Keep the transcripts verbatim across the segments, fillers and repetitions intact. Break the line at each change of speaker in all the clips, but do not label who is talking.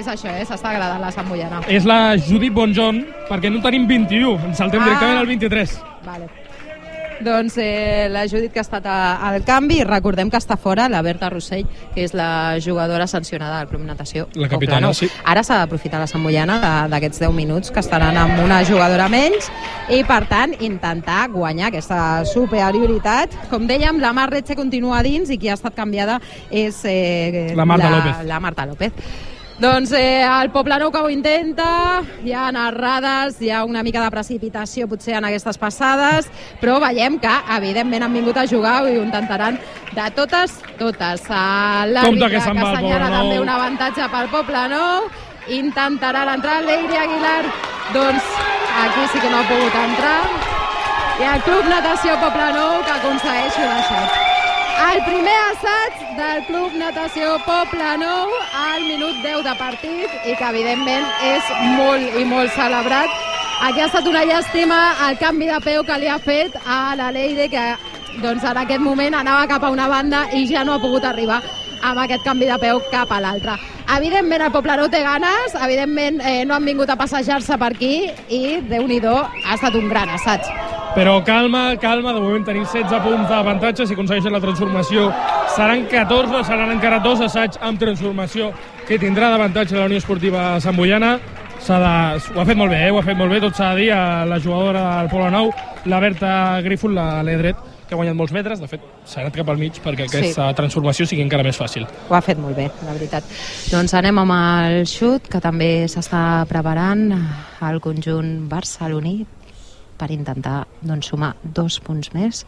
és això, eh? S'està agradant la Santboiana.
És la Judit Bonjon, perquè no tenim vint-i-u, ens saltem
Ah.
directament al vint-i-tres.
Vale. Doncs eh, la Judit que ha estat a, al canvi, recordem que està fora la Berta Rossell, que és la jugadora sancionada del Club Natació.
La capitana, sí.
Ara s'ha d'aprofitar la Santboiana d'aquests deu minuts que estaran amb una jugadora menys i, per tant, intentar guanyar aquesta superioritat. Com dèiem, la Mar Retxe continua dins i qui ha estat canviada és eh,
La Marta
la,
López.
la Marta López. Doncs eh, el Poblenou que ho intenta, hi ha errades, hi ha una mica de precipitació potser en aquestes passades, però veiem que evidentment han vingut a jugar i ho intentaran de totes, totes. L'àrbitre que, que assenyala també un avantatge pel Poblenou, intentarà l'entrar l'Eire Aguilar, doncs aquí sí que no ha pogut entrar, i el Club Natació Poblenou que aconsegueix un aixat. El primer assaig del Club Natació Poblenou al minut deu de partit i que evidentment és molt i molt celebrat. Aquí ha estat una llàstima el canvi de peu que li ha fet a la Leire, que doncs, en aquest moment anava cap a una banda i ja no ha pogut arribar amb aquest canvi de peu cap a l'altra. Evidentment el Poblenou té ganes, evidentment eh, no han vingut a passejar-se per aquí i, Déu-n'hi-do, ha estat un gran assaig.
Però calma, calma, de moment tenim setze punts d'avantatge, si aconsegueixen la transformació seran catorze, seran encara dos assaigs amb transformació que tindrà d'avantatge la Unió Esportiva Santboiana. De... Ho ha fet molt bé, eh? ho ha fet molt bé, tot s'ha de dir, a la jugadora del Poblenou, la Berta Grífol, la Ledret, que ha guanyat molts metres, de fet s'ha anat cap al mig perquè aquesta sí. transformació sigui encara més fàcil.
Ho ha fet molt bé, la veritat. Doncs anem amb el xut, que també s'està preparant el conjunt barceloní per intentar doncs, sumar dos punts més.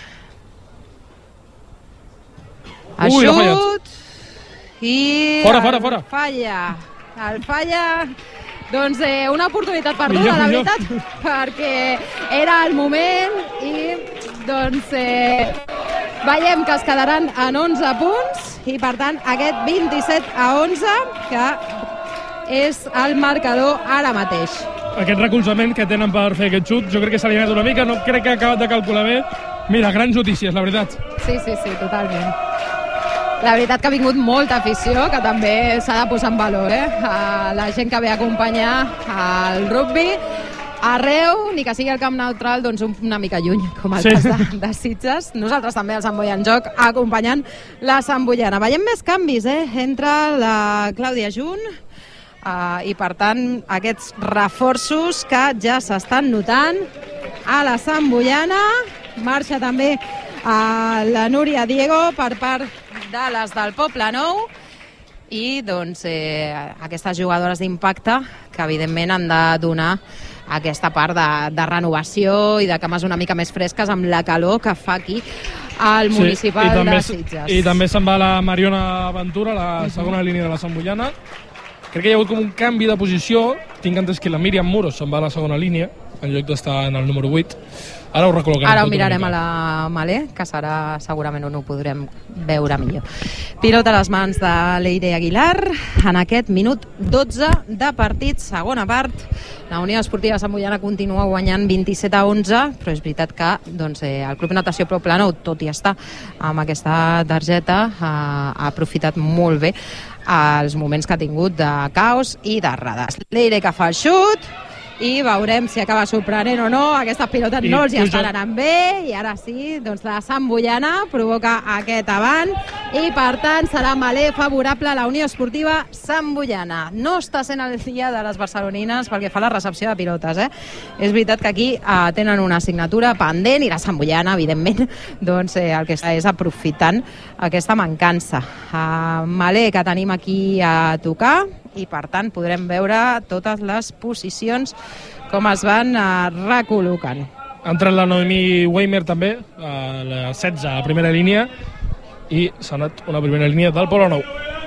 El
Ui,
xut i
fora, fora, fora.
falla. El falla, doncs eh, una oportunitat perduda, la veritat, perquè era el moment i doncs eh, veiem que es quedaran en onze punts i per tant aquest vint-i-set a onze que és el marcador ara mateix.
Aquest recolzament que tenen per fer aquest xut, jo crec que s'ha alineat una mica, no crec que ha acabat de calcular bé. Mira, grans notícies, la veritat.
Sí, sí, sí, totalment. La veritat que ha vingut molta afició, que també s'ha de posar en valor, eh? A la gent que ve a acompanyar al rugby arreu, ni que sigui el camp neutral, doncs una mica lluny, com el sí. cas de, de Sitges. Nosaltres també al Sant Boi en joc, acompanyant la Santboiana. Veiem més canvis, eh? Entra la Clàudia Jun, Uh, i per tant aquests reforços que ja s'estan notant a la Santboiana. Marxa també uh, la Núria Diego per part de les del Poblenou i doncs eh, aquestes jugadores d'impacte que evidentment han de donar aquesta part de, de renovació i de cames una mica més fresques amb la calor que fa aquí al municipal sí, de Sitges.
I també se'n va la Mariona Ventura, la uh-huh. segona línia de la Santboiana. Crec que hi ha hagut com un canvi de posició. Tinc entès que la Míriam Muros se'n va a la segona línia, en lloc d'estar en el número vuit. Ara ho recol·locarem.
Ara ho mirarem a la Malé, que serà segurament on ho podrem veure millor. Pilota a les mans de l'Eire Aguilar en aquest minut dotze de partit, segona part. La Unió Esportiva Santboiana continua guanyant vint-i-set a onze, però és veritat que doncs, eh, el Club Natació Poblenou, tot i estar amb aquesta targeta, eh, ha aprofitat molt bé els moments que ha tingut de caos i d'errades. L'Eire que fa el xut i veurem si acaba sorprenent o no. Aquestes pilotes no els hi estan anant bé i ara sí, doncs la Santboiana provoca aquest avant i per tant serà Malé favorable a la Unió Esportiva Santboiana. No està sent el dia de les barcelonines pel que fa a la recepció de pilotes, eh? És veritat que aquí eh, tenen una assignatura pendent i la Santboiana, evidentment, doncs eh, el que està és aprofitant aquesta mancança. Uh, Malé, que tenim aquí a tocar, i per tant podrem veure totes les posicions com es van uh, recol·locant.
Ha entrat la Noemí Weimer també, a la setze a la primera línia, i s'ha anat una primera línia del Poblenou.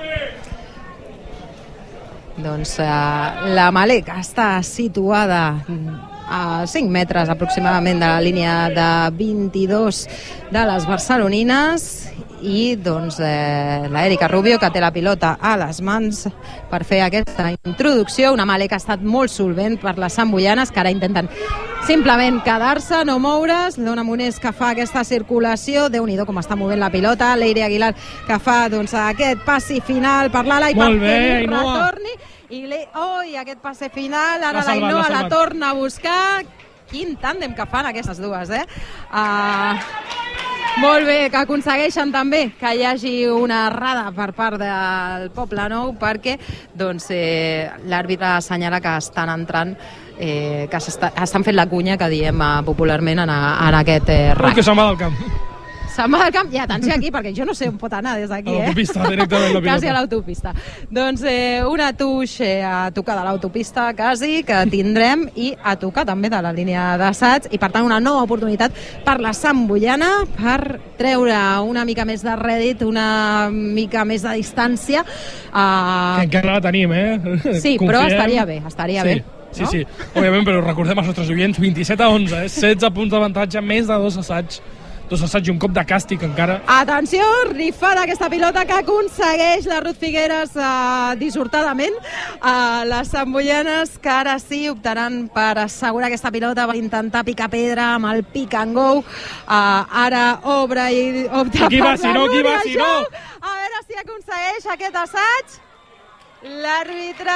Doncs uh, la Malé, que està situada a cinc metres aproximadament de la línia de vint-i-dos de les barcelonines i doncs eh, l'Erika Rubio, que té la pilota a les mans per fer aquesta introducció. Una Malé que ha estat molt solvent per les samboianes, que ara intenten simplement quedar-se, no moure's. L'Ona Monés que fa aquesta circulació, Déu-n'hi-do com està movent la pilota, l'Eire Aguilar que fa doncs, aquest passi final per l'ala i per que retorni. I, oh, i aquest passe final, ara l'Ainoa la torna a buscar. Quin tàndem que fan aquestes dues, eh? Uh, molt bé, que aconsegueixen també que hi hagi una errada per part del Poblenou, perquè doncs, eh, l'àrbitre assenyala que estan entrant, eh, que estan fent la cunya que diem eh, popularment en, a, en aquest eh, rac.
Que se'n va del camp.
Se'n va del camp, i atenció aquí, perquè jo no sé on pot anar des d'aquí, eh?
A l'autopista, directament la pilota.
Quasi a l'autopista. Doncs eh, una touch eh, a tocar de l'autopista, quasi, que tindrem, i a tocar també de la línia d'assaig, i per tant una nova oportunitat per la samboiana per treure una mica més de rèdit, una mica més de distància. Uh...
Que encara la tenim, eh?
Sí, Confiem. Però estaria bé, estaria
sí.
bé.
Sí, no? Sí, òbviament, però recordem als nostres oients, vint-i-set a onze, eh? setze punts d'avantatge, més de dos assaigs. Dos assaigs i un cop de càstig encara.
Atenció, rifada aquesta pilota que aconsegueix la Ruth Figueres uh, dissortadament. Uh, les samboianes que ara sí optaran per assegurar aquesta pilota, per intentar picar pedra amb el pick and go. Uh, ara obre i opta
aquí
per
va, si no, aquí va, si no.
A veure si aconsegueix aquest assaig. L'àrbitre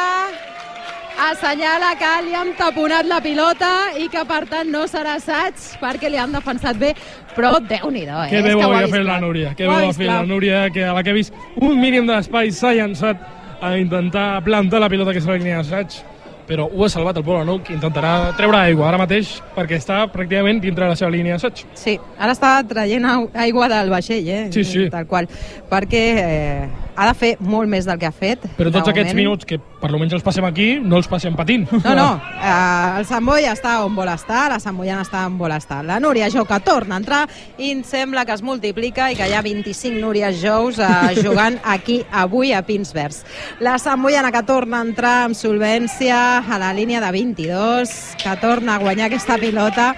assenyala que li han taponat la pilota i que per tant no serà assaig perquè li han defensat bé, però Déu-n'hi-do, eh?
Que bé ho havia fet la Núria, que bé ho ha fet la Núria, que a la que ha vist un mínim d'espai s'ha llançat a intentar plantar la pilota que és la línia d'assaig, però ho ha salvat el Poblenou, que intentarà treure aigua ara mateix perquè està pràcticament dintre de la seva línia d'assaig.
Sí, ara està traient aigua del vaixell, eh?
Sí, sí.
Tal qual, perquè eh, ha de fer molt més del que ha fet.
Però tots aquests minuts que per almenys els passem aquí, no els passem patint.
No, no, eh, el Samboi està on vol estar, la samboiana està on vol estar. La Núria Jou que torna a entrar i em sembla que es multiplica i que hi ha vint-i-cinc Núries Jous eh, jugant aquí avui a Pins Verds. La samboiana que torna a entrar amb solvència a la línia de vint-i-dos, que torna a guanyar aquesta pilota.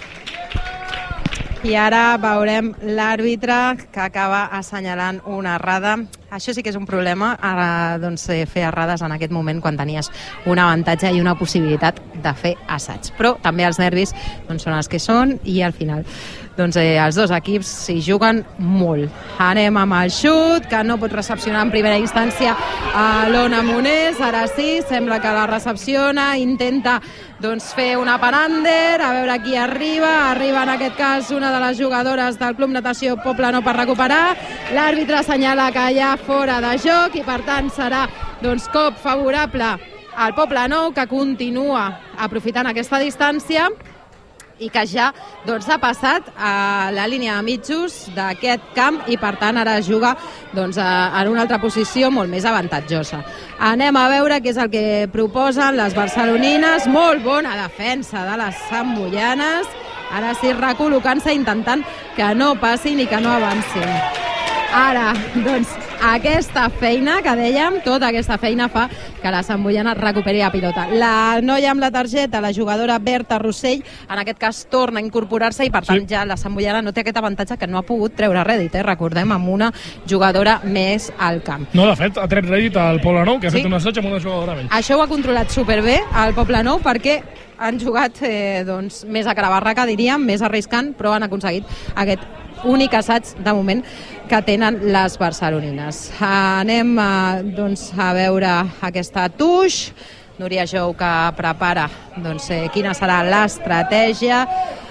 I ara veurem l'àrbitre que acaba assenyalant una errada. Això sí que és un problema, ara, doncs, fer errades en aquest moment quan tenies un avantatge i una possibilitat de fer assaig. Però també els nervis doncs, són els que són i al final doncs, eh, els dos equips s'hi juguen molt. Anem amb el xut, que no pot recepcionar en primera instància a l'Ona Monés. Ara sí, sembla que la recepciona, intenta doncs, fer una panander, a veure qui arriba. Arriba en aquest cas una de les jugadores del Club Natació Poblenou per recuperar. L'àrbitre assenyala que hi ha fora de joc i per tant serà doncs, cop favorable al Poblenou, que continua aprofitant aquesta distància i que ja doncs, ha passat a la línia de mitjos d'aquest camp i per tant ara juga doncs, en una altra posició molt més avantatjosa. Anem a veure què és el que proposen les barcelonines. Molt bona defensa de les samboianes, ara sí recol·locant-se, intentant que no passin i que no avancin. Ara, doncs, aquesta feina que dèiem, tota aquesta feina fa que la samboiana recuperi la pilota. La noia amb la targeta, la jugadora Berta Rossell, en aquest cas torna a incorporar-se i per tant sí. ja la samboiana no té aquest avantatge que no ha pogut treure rèdit, eh? Recordem, amb una jugadora més al camp.
No, de fet, ha tret rèdit al Poblenou, que ha sí. fet un assaig amb una jugadora menys.
Això ho ha controlat superbé el Poblenou perquè han jugat eh, doncs, més a cara barraca, diríem, més arriscant, però han aconseguit aquest únic assaig de moment que tenen les barcelonines. Anem a, doncs, a veure aquesta touch. Núria Jou que prepara doncs, eh, quina serà l'estratègia.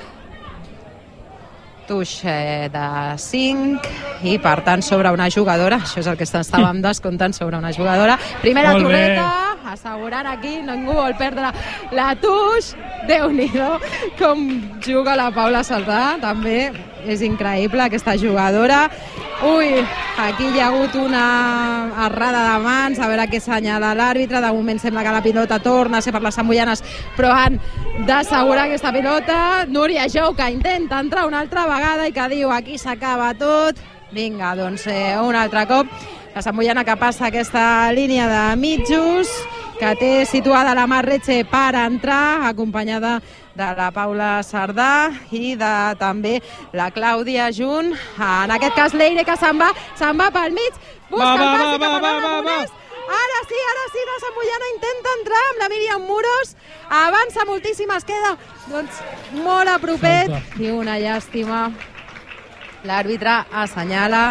Touch eh, de cinc i per tant sobre una jugadora, això és el que estàvem descomptant, sobre una jugadora. Primera torreta, assegurant aquí, ningú vol perdre la touch. Déu-n'hi-do com juga la Paula Saldà, també és increïble aquesta jugadora. Ui, aquí hi ha hagut una errada de mans, a veure què assenyala l'àrbitre. De moment sembla que la pilota torna a ser per les samboianes, però han d'assegurar aquesta pilota. Núria Jou que intenta entrar una altra vegada i que diu aquí s'acaba tot. Vinga, doncs eh, un altre cop. La samboiana que passa aquesta línia de mitjos, que té situada la Mar Retxe per entrar, acompanyada de la Paula Sardà i de també la Clàudia Junt. En aquest cas Leire, que se'n va, se'n va pel mig, busca el passi cap a l'Aragonès. Ara sí, ara sí, la Samboiana intenta entrar amb la Míriam Muros, avança moltíssim, es queda doncs molt a propet. I una llàstima. L'àrbitre assenyala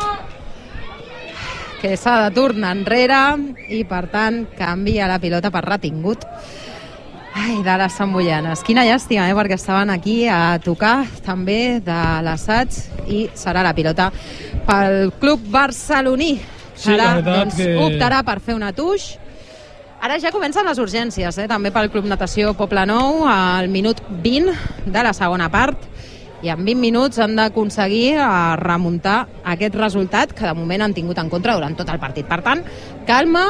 que s'ha de tornar enrere i per tant canvia la pilota per retingut. Ai, de les Samboianes. Quina llàstima, eh? Perquè estaven aquí a tocar també de l'assaig i serà la pilota pel club barceloní.
Sí,
Ara,
la
doncs,
que...
optarà per fer una tuix. Ara ja comencen les urgències, eh? També pel Club Natació Poblenou, al minut vint de la segona part. I en vint minuts han d'aconseguir remuntar aquest resultat que de moment han tingut en contra durant tot el partit. Per tant, calma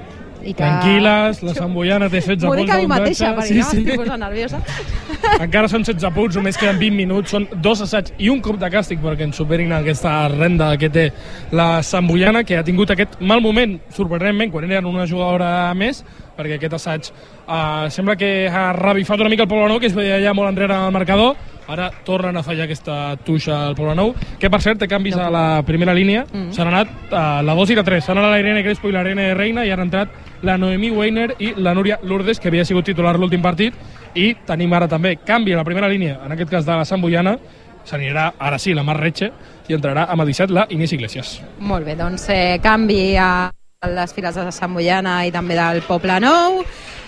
i que...
Tranquil·les, la Samboiana té setze punts.
M'ho dic a mi mateixa, perquè
sí,
no
sí.
m'estic posant nerviosa.
Encara són setze punts, només queden vint minuts, són dos assaigs i un cop de càstig perquè ens superin aquesta renda que té la Samboiana, que ha tingut aquest mal moment, sorprenentment, quan eren una jugadora més, perquè aquest assaig eh, sembla que ha revifat una mica el Poblenou, que es veia ja molt enrere al marcador. Ara tornen a fallar aquesta tuixa al Poblenou, que per cert té canvis a la primera línia. Mm-hmm. S'han anat uh, la dos i la tres, s'han anat la Irene Crespo i la Irene Reina i han entrat la Noemí Weiner i la Núria Lourdes, que havia sigut titular l'últim partit, i tenim ara també canvi a la primera línia, en aquest cas de la Samboiana. S'anirà ara sí la Mar Retxe i entrarà amb el disset la Inés Iglesias.
Molt bé, doncs eh, canvi a les files de la Samboiana i també del Poblenou.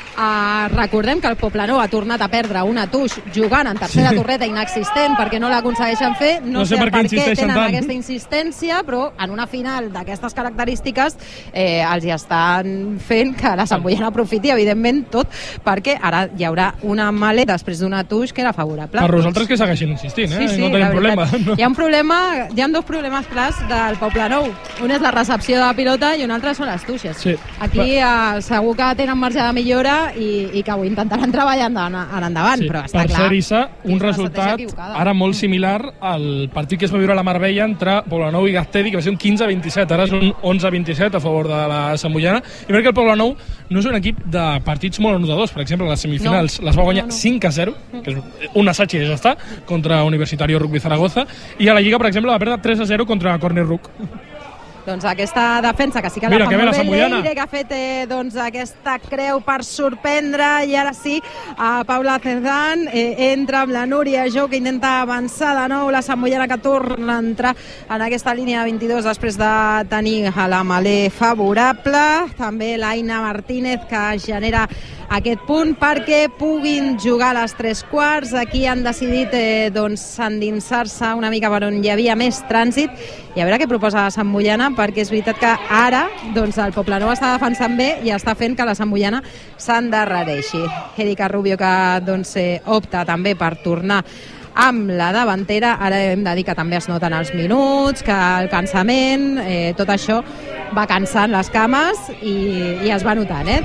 Uh, recordem que el Poblenou ha tornat a perdre una tuix jugant en tercera sí. torreta inexistent perquè no l'aconsegueixen fer, no,
no sé, sé per,
per què tenen
tant.
aquesta insistència, però en una final d'aquestes característiques eh, els hi estan fent que la Samboiana aprofiti evidentment tot, perquè ara hi haurà una male després d'una tuix que era favorable.
Per nosaltres que segueixin insistint, eh?
Sí, sí,
no tenim problema. No.
Hi ha un problema, hi ha dos problemes clars del Poblenou. Un és la recepció de la pilota i un altre són les tuixes. Sí. Aquí eh, segur que tenen marge de millora I, i que ho intentaran treballar en, en endavant, sí, però està
per
clar.
Per ser Issa, un resultat ara molt similar al partit que es va viure a la Marbella entre Poblenou i Gaztedi, que va ser un quinze a vint-i-set, ara és un onze a vint-i-set a favor de la Samboiana, i perquè el Poblenou no és un equip de partits molt anotadors. Per exemple, les semifinals no, les va guanyar no, no. cinc a zero, que és un assaig i ja està, contra Universitario Rugby Zaragoza, i a la Lliga, per exemple, va perdre tres a zero contra Corner Ruck.
Doncs aquesta defensa que sí que la
Mira,
fa
que
molt
bé
Leire, que ha fet eh, doncs, aquesta creu per sorprendre, i ara sí a Paula Cerdán eh, entra amb la Núria Jo, que intenta avançar de nou, la Samboiana que torna a entrar en aquesta línia de vint-i-dos després de tenir a la Malé favorable, també l'Aina Martínez que genera aquest punt perquè puguin jugar a les tres quarts. Aquí han decidit eh, doncs, endinsar-se una mica per on hi havia més trànsit, i a veure què proposa la Samboiana, perquè és veritat que ara doncs, el Poblenou està defensant bé i està fent que la Samboiana s'endarrereixi. Erika Rubio, que doncs, eh, opta també per tornar amb la davantera. Ara hem de dir que també es noten els minuts, que el cansament, eh, tot això va cansant les cames i, i es va notant, eh?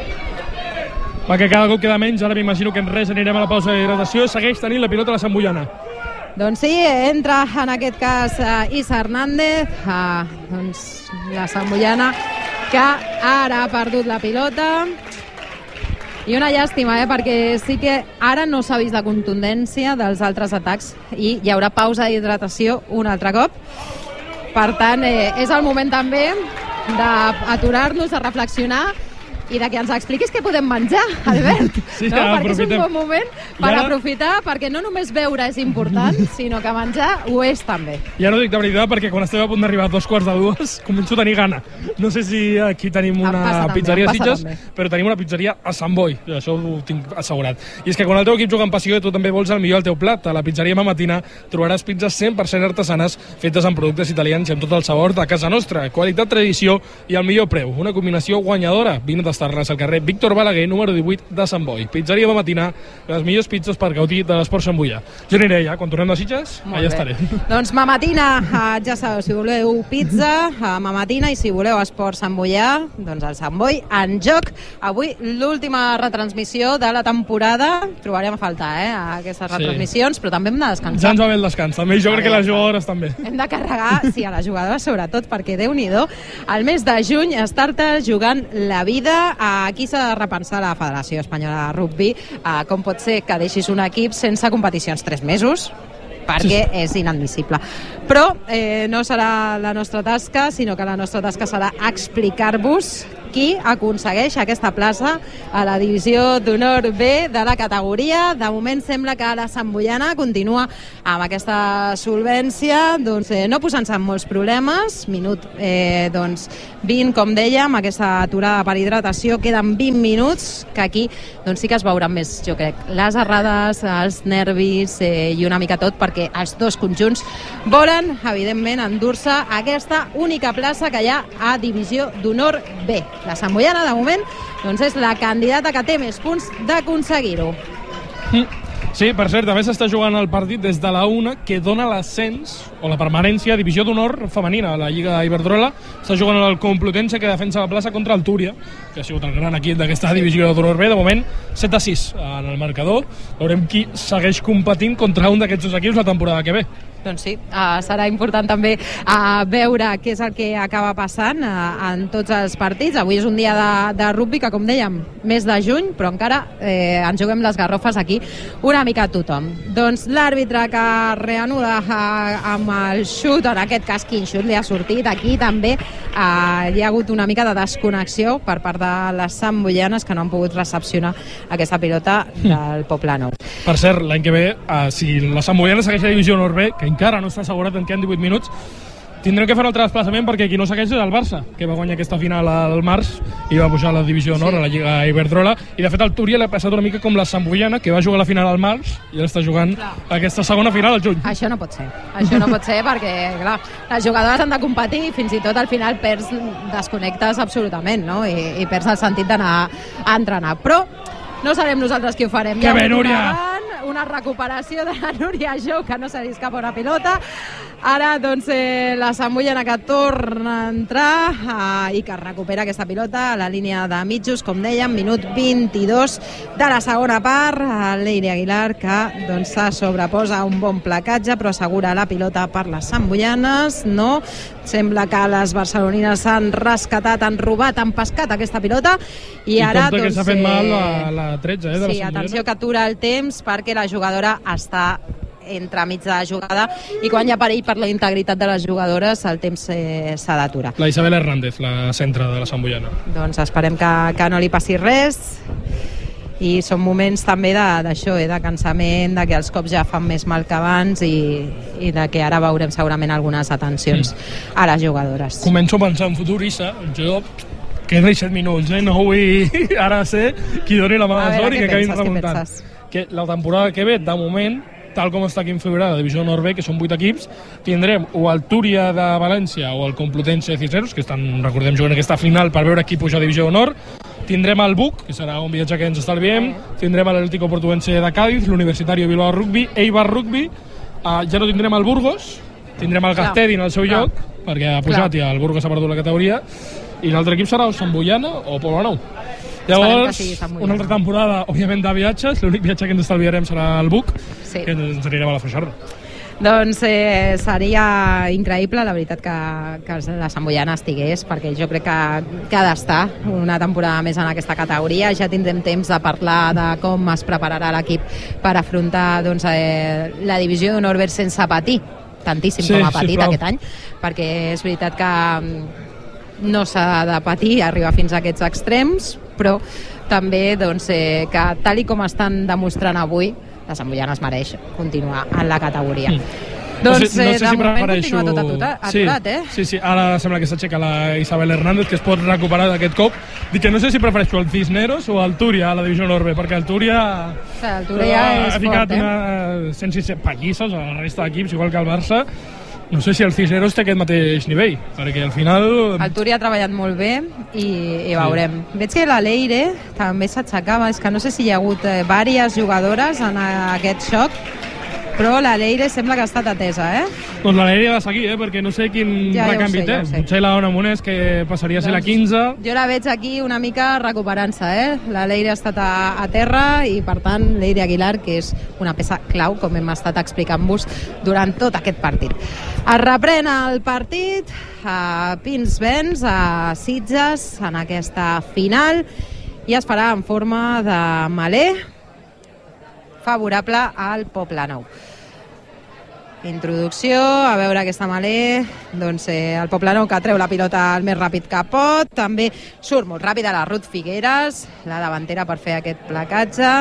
Va, que cada cop queda menys, ara m'imagino que en res anirem a la pausa d'hidratació. Segueix tenint la pilota la Samboiana.
Doncs sí, entra en aquest cas uh, Issa Hernández, uh, doncs la Samboiana, que ara ha perdut la pilota. I una llàstima, eh, perquè sí que ara no s'ha vist la contundència dels altres atacs i hi haurà pausa d'hidratació un altre cop. Per tant, eh, és el moment també d'aturar-nos, de reflexionar i de que ens expliquis què podem menjar, Albert.
Sí,
no? Perquè és un bon moment per ara... aprofitar, perquè no només beure és important, sinó que menjar ho és també.
Ja no dic de veritat, perquè quan estem a punt d'arribar a dos quarts de dues començo a tenir gana. No sé si aquí tenim una pizzeria a Sitges, però tenim una pizzeria a Sant Boi, això ho tinc assegurat. I és que quan el teu equip juga amb passió, tu també vols el millor al teu plat. A la pizzeria Mamatina trobaràs pizzas cent per cent artesanes, fetes amb productes italians i amb tot el sabor de casa nostra. Qualitat, tradició i el millor preu. Una combinació guanyadora. Vine a tastar-les al carrer Víctor Balaguer, número divuit de Sant Boi. Pizzeria Mamatina, les millors pizzas per gaudir de l'esport santboià. Jo aniré ja, quan tornem de Sitges, allà estaré.
Doncs Mamatina, ja sabeu, si voleu pizza, a Mamatina, i si voleu esport santboià, doncs el Sant Boi en joc. Avui l'última retransmissió de la temporada. Trobarem a faltar, eh, aquestes retransmissions, sí. Però també hem de descansar.
Ja ens va bé el descans, també. Jo crec que les jugadores també.
Hem de carregar, sí, a les jugadores sobretot, perquè Déu-n'hi-do, el mes de juny es tarda jugant la vida aquí s'ha de repensar la Federació Espanyola de Rugby. Com pot ser que deixis un equip sense competicions tres mesos? Perquè sí, és inadmissible. Però eh, no serà la nostra tasca, sinó que la nostra tasca serà explicar-vos qui aconsegueix aquesta plaça a la divisió d'honor B de la categoria. De moment sembla que la Santboiana continua amb aquesta solvència, doncs, eh, no posant-se en molts problemes. Minut eh, doncs, vint, com dèiem, aquesta aturada per hidratació. Queden vint minuts, que aquí doncs, sí que es veuran més, jo crec, les errades, els nervis eh, i una mica tot, perquè els dos conjunts volen, evidentment, endur-se aquesta única plaça que hi ha a divisió d'honor B. La Santboiana, de moment, doncs és la candidata que té més punts d'aconseguir-ho.
Sí, per cert, també s'està jugant el partit des de la una, que dona l'ascens o la permanència a divisió d'honor femenina a la Lliga Iberdrola. Està jugant el Complutense, que defensa la plaça contra el Túria, que ha sigut el gran equip d'aquesta divisió d'honor B. De moment, set a sis en el marcador. Veurem qui segueix competint contra un d'aquests dos equips la temporada que ve.
Doncs sí, uh, serà important també uh, veure què és el que acaba passant uh, en tots els partits. Avui és un dia de, de rugby que, com dèiem, mes de juny, però encara eh, ens juguem les garrofes aquí una mica a tothom. Doncs l'àrbitre que reanuda uh, amb el xut, en aquest cas quin xut li ha sortit, aquí també uh, hi ha hagut una mica de desconnexió per part de les santboianes que no han pogut recepcionar aquesta pilota del Poble Nou.
Per cert, l'any que ve, uh, si la Santboiana segueix a divisió d'honor B, que encara no està assegurat, en queden divuit minuts, tindrem que fer el trasplaçament, perquè qui no segueix és el Barça, que va guanyar aquesta final al març i va pujar a la divisió d'honor, sí, a la Lliga Iberdrola, i de fet el Túria l'ha passat una mica com la Santboiana, que va jugar la final al març i ara està jugant clar aquesta segona final al juny.
Això no pot ser, això no pot ser perquè, clar, les jugadores han de competir i fins i tot al final perds, desconnectes absolutament, no? I, i perds el sentit d'anar a entrenar, però no serem nosaltres qui ho farem.
Que bé, Núria!
Una recuperació de la Núria Jou, que no se li escapa una pilota. Ara, doncs, eh, la Santboiana que torna a entrar eh, i que recupera aquesta pilota a la línia de mitjos, com dèiem, minut vint-i-dos de la segona part. Leire Aguilar, que doncs, se sobreposa a un bon placatge, però assegura la pilota per les santboianes. No, sembla que les barcelonines s'han rescatat, han robat, han pescat aquesta pilota. I,
I
ara,
compte
doncs,
que s'ha fet mal la, la tretze, eh, de
sí,
la Santboiana.
Atenció que atura el temps perquè la jugadora està entremig de la jugada i quan hi ha perill per la integritat de les jugadores el temps eh, s'ha d'aturar.
La Isabel Hernández, la centre de la Santboiana.
Doncs esperem que, que no li passi res i són moments també d'això, eh, de cansament, de que els cops ja fan més mal que abans i, i de que ara veurem segurament algunes atencions mm. a les jugadores.
Començo a pensar en futur, Issa, jo queden disset minuts, eh? No vull ara ser qui doni la mala sort i que acabin remuntant. Que la temporada que ve, de moment, tal com està aquí configurada la divisió d'honor B, que són vuit equips, tindrem o el Túria de València o el Complutense Cisneros, que estan, recordem, jugant aquesta final per veure qui puja a divisió d'honor. Tindrem el B U C, que serà un viatge que ens estalviem. Tindrem l'Atlético Portuense de Cádiz, l'Universitari de Bilbao Rugby, Eibar Rugby. Uh, ja no tindrem el Burgos, tindrem el Gaztedi en el seu lloc, perquè ha pujat Clar. i el Burgos ha perdut la categoria. I l'altre equip serà o Santboiana o Poble Nou. Llavors, una altra temporada, òbviament, de viatges. L'únic viatge que ens estalviarem serà el B U C, sí. que ens anirem a la Foixarda.
Doncs eh, seria increïble, la veritat, que, que la Santboiana estigués, perquè jo crec que, que ha d'estar una temporada més en aquesta categoria. Ja tindrem temps de parlar de com es prepararà l'equip per afrontar doncs, eh, la divisió d'honor B sense patir, tantíssim sí, com ha patit sí, aquest any, perquè és veritat que no s'ha de patir, arribar fins a aquests extrems, però també doncs, eh, que tal i com estan demostrant avui, la Santboiana es mereix continuar en la categoria. Mm. Doncs no sé, no sé de si moment prefereixo... continua tot aturat, aturat sí, eh?
Sí, sí, ara sembla que s'aixeca la Isabel Hernández, que es pot recuperar d'aquest cop. Dic que no sé si prefereixo el Cisneros o el Túria a la divisió d'honor B, perquè el Túria,
sí, el Túria ja
ha,
és
ha ficat
fort,
una eh? cent sis pallisses a la resta d'equips, igual que el Barça. No sé si el Cisneros té aquest mateix nivell, perquè al final...
El Túria ha treballat molt bé i, i veurem. Sí. Veig que la Leire també s'aixecava, és que no sé si hi ha hagut eh, diverses jugadores en aquest xoc. però la Leire sembla que ha estat atesa, eh?
Doncs la Leire ha de seguir, eh? Perquè no sé quin
ja,
recanvi
ja
té.
Ja
potser la Ona Monés, que passaria a ser
doncs,
la quinze.
Jo la veig aquí una mica recuperant-se, eh? La Leire ha estat a, a terra i, per tant, Leire Aguilar, que és una peça clau, com hem estat explicant-vos durant tot aquest partit. Es reprèn el partit a Pinsbens, a Sitges, en aquesta final, i es farà en forma de melé favorable al Poblenou. Introducció, a veure aquesta melé, doncs eh, el Poblenou que treu la pilota el més ràpid que pot, també surt molt ràpida la Ruth Figueres, la davantera, per fer aquest placatge.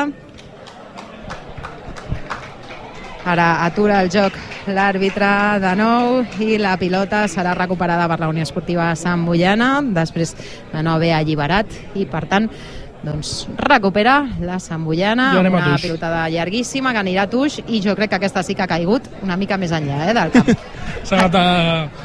Ara atura el joc l'àrbitre de nou i la pilota serà recuperada per la Unió Esportiva Sant Boiana, després de no haver alliberat, i per tant doncs recupera la Sant Boiana,
ja
una pilotada llarguíssima que anirà a tuix, i jo crec que aquesta sí que ha caigut una mica més enllà, eh, del camp.
S'ha anat a...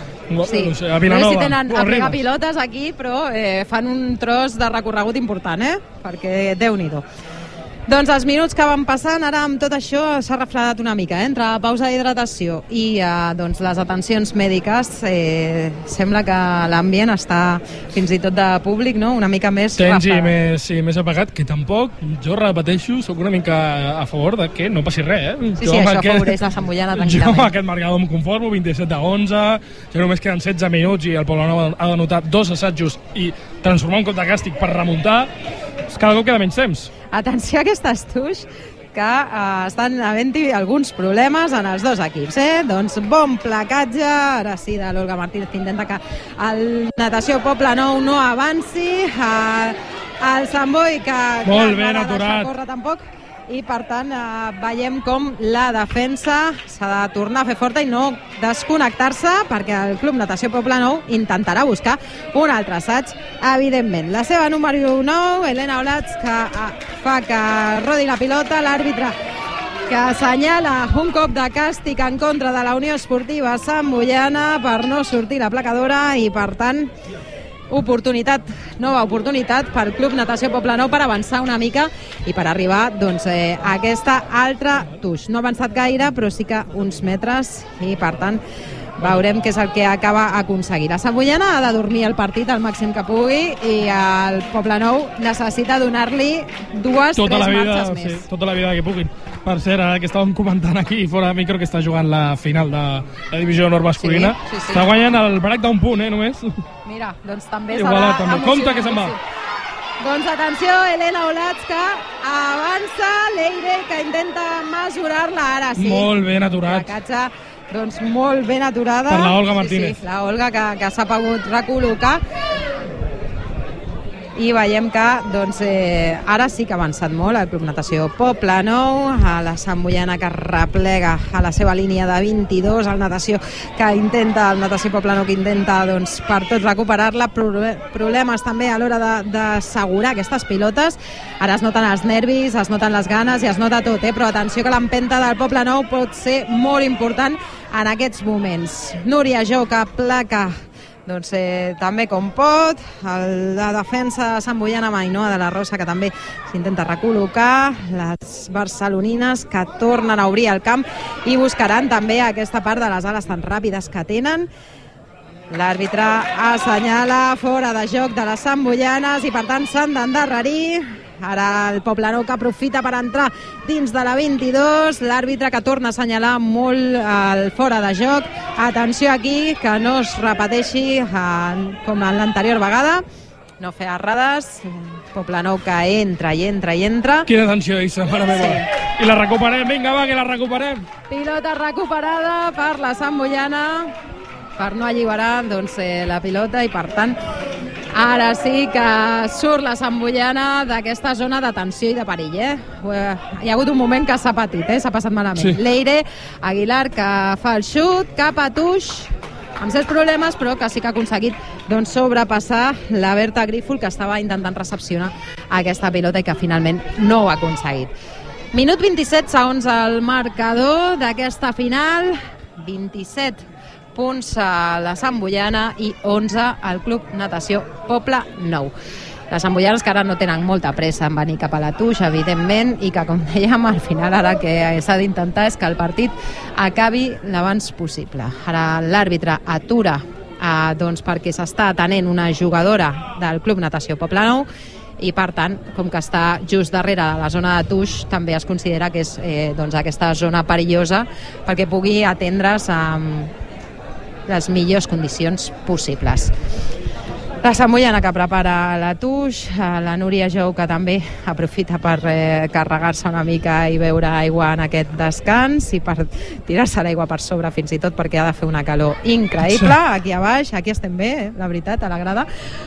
Sí.
No sé, a Vilanova.
No sé si tenen a pegar pilotes aquí, però eh, fan un tros de recorregut important, eh? Perquè Déu-n'hi-do. Doncs els minuts que van passant, ara amb tot això s'ha refredat una mica, eh? Entre la pausa d'hidratació i eh, doncs les atencions mèdiques, eh, sembla que l'ambient està fins i tot de públic, no? Una mica més
tens
refredat.
i més, sí, més apagat, que tampoc, jo repeteixo, sóc una mica a favor de que no passi res, eh?
Sí,
jo
sí, això
aquest,
afavoreix la Sant Boiana
jo
tranquil·lament.
amb aquest marcador em conformo, vint-i-set a onze, ja només queden setze minuts i el Poblenou ha de notar dos assajos i transformar un cop de càstig per remuntar, cada cop queda menys temps.
Atenció a aquest estuix, que eh, estan havent-hi alguns problemes en els dos equips, eh? Doncs bon placatge, ara sí, de l'Olga Martínez, que intenta que el Natació Poblenou no avanci, eh, el Sant Boi, que
molt
clar,
ben
no ha de deixar
aturat.
córrer tampoc, i per tant eh, veiem com la defensa s'ha de tornar a fer forta i no desconnectar-se, perquè el Club Natació Poblenou intentarà buscar un altre assaig, evidentment. La seva número nou, Helena Olats, que eh, fa que rodi la pilota, l'àrbitre que assenyala un cop de càstig en contra de la Unió Esportiva Sant Boiana per no sortir la placadora, i per tant oportunitat, nova oportunitat pel Club Natació Poblenou per avançar una mica i per arribar doncs, eh, a aquesta altra tuix. No ha avançat gaire, però sí que uns metres, i per tant veurem què és el que acaba aconseguint. La Sant Boiana ha de dormir el partit al màxim que pugui, i el Poblenou necessita donar-li dues,
tota
tres
la vida,
marxes més.
Sí, tota la vida que puguin. Per cert, ara que estàvem comentant aquí fora de micro, que està jugant la final de la divisió honor masculina,
sí, sí, sí.
està guanyant el Brac d'un punt, eh, només.
Mira, doncs també
Igualat,
serà
també. Compte que se'n va.
Doncs atenció, Helena Olats, que avança, Leire, que intenta mesurar-la, ara sí.
Molt ben aturat.
La catxa, doncs molt ben aturada.
Per la Olga Martínez.
Sí, sí, la Olga, que, que s'ha pogut recol·locar. I veiem que doncs, eh, ara sí que ha avançat molt el Club Natació Poblenou, a la Sant Boiana, que replega a la seva línia de vint-i-dos, el Natació que intenta, el Natació Poblenou que intenta doncs, per tot recuperar-la, problemes també a l'hora d'assegurar aquestes pilotes. Ara es noten els nervis, es noten les ganes i es nota tot, eh? Però atenció que l'empenta del Poblenou pot ser molt important en aquests moments. Núria Jou, que placa doncs eh, també com pot, el, la defensa de Sant Boiana, Ainhoa de la Rosa, que també s'intenta recol·locar, les barcelonines que tornen a obrir el camp i buscaran també aquesta part de les ales tan ràpides que tenen. L'àrbitre assenyala fora de joc de les Sant Boianes i per tant s'han d'endarrerir. Ara el Poblenou, que aprofita per entrar dins de la vint-i-dos, l'àrbitre que torna a assenyalar molt el fora de joc. Atenció aquí, que no es repeteixi en, com en l'anterior vegada, no fer errades. Poblenou que entra i entra i entra.
Quina tensió, Issa, mare meva. Sí. I la recuperem, vinga va, que la recuperem.
Pilota recuperada per la Sant Boiana, per no alliberar doncs, eh, la pilota, i per tant ara sí que surt la Sant Boiana d'aquesta zona de tensió i de perill, eh? Hi ha hagut un moment que s'ha patit, eh? S'ha passat malament. Sí. Leire Aguilar, que fa el xut cap a tuix, amb certs problemes, però que sí que ha aconseguit doncs, sobrepassar la Berta Grífol, que estava intentant recepcionar aquesta pilota i que finalment no ho ha aconseguit. Minut vint-i-set segons el marcador d'aquesta final, vint-i-set punts a la Sant Boiana i onze al Club Natació Poblenou. les samboianes que ara no tenen molta pressa en venir cap a la Tuix, evidentment, i que, com dèiem, al final ara que s'ha d'intentar és que el partit acabi l'abans possible. Ara l'àrbitre atura eh, doncs perquè s'està atenent una jugadora del Club Natació Poblenou i, per tant, com que està just darrere de la zona de Tuix, també es considera que és eh, doncs, aquesta zona perillosa perquè pugui atendre's amb les millors condicions possibles. La samboiana que prepara la Tuix, la Núria Jou, que també aprofita per eh, carregar-se una mica i beure aigua en aquest descans i per tirar-se l'aigua per sobre, fins i tot perquè ha de fer una calor increïble aquí a baix. Aquí estem bé, eh, la veritat, a la grada,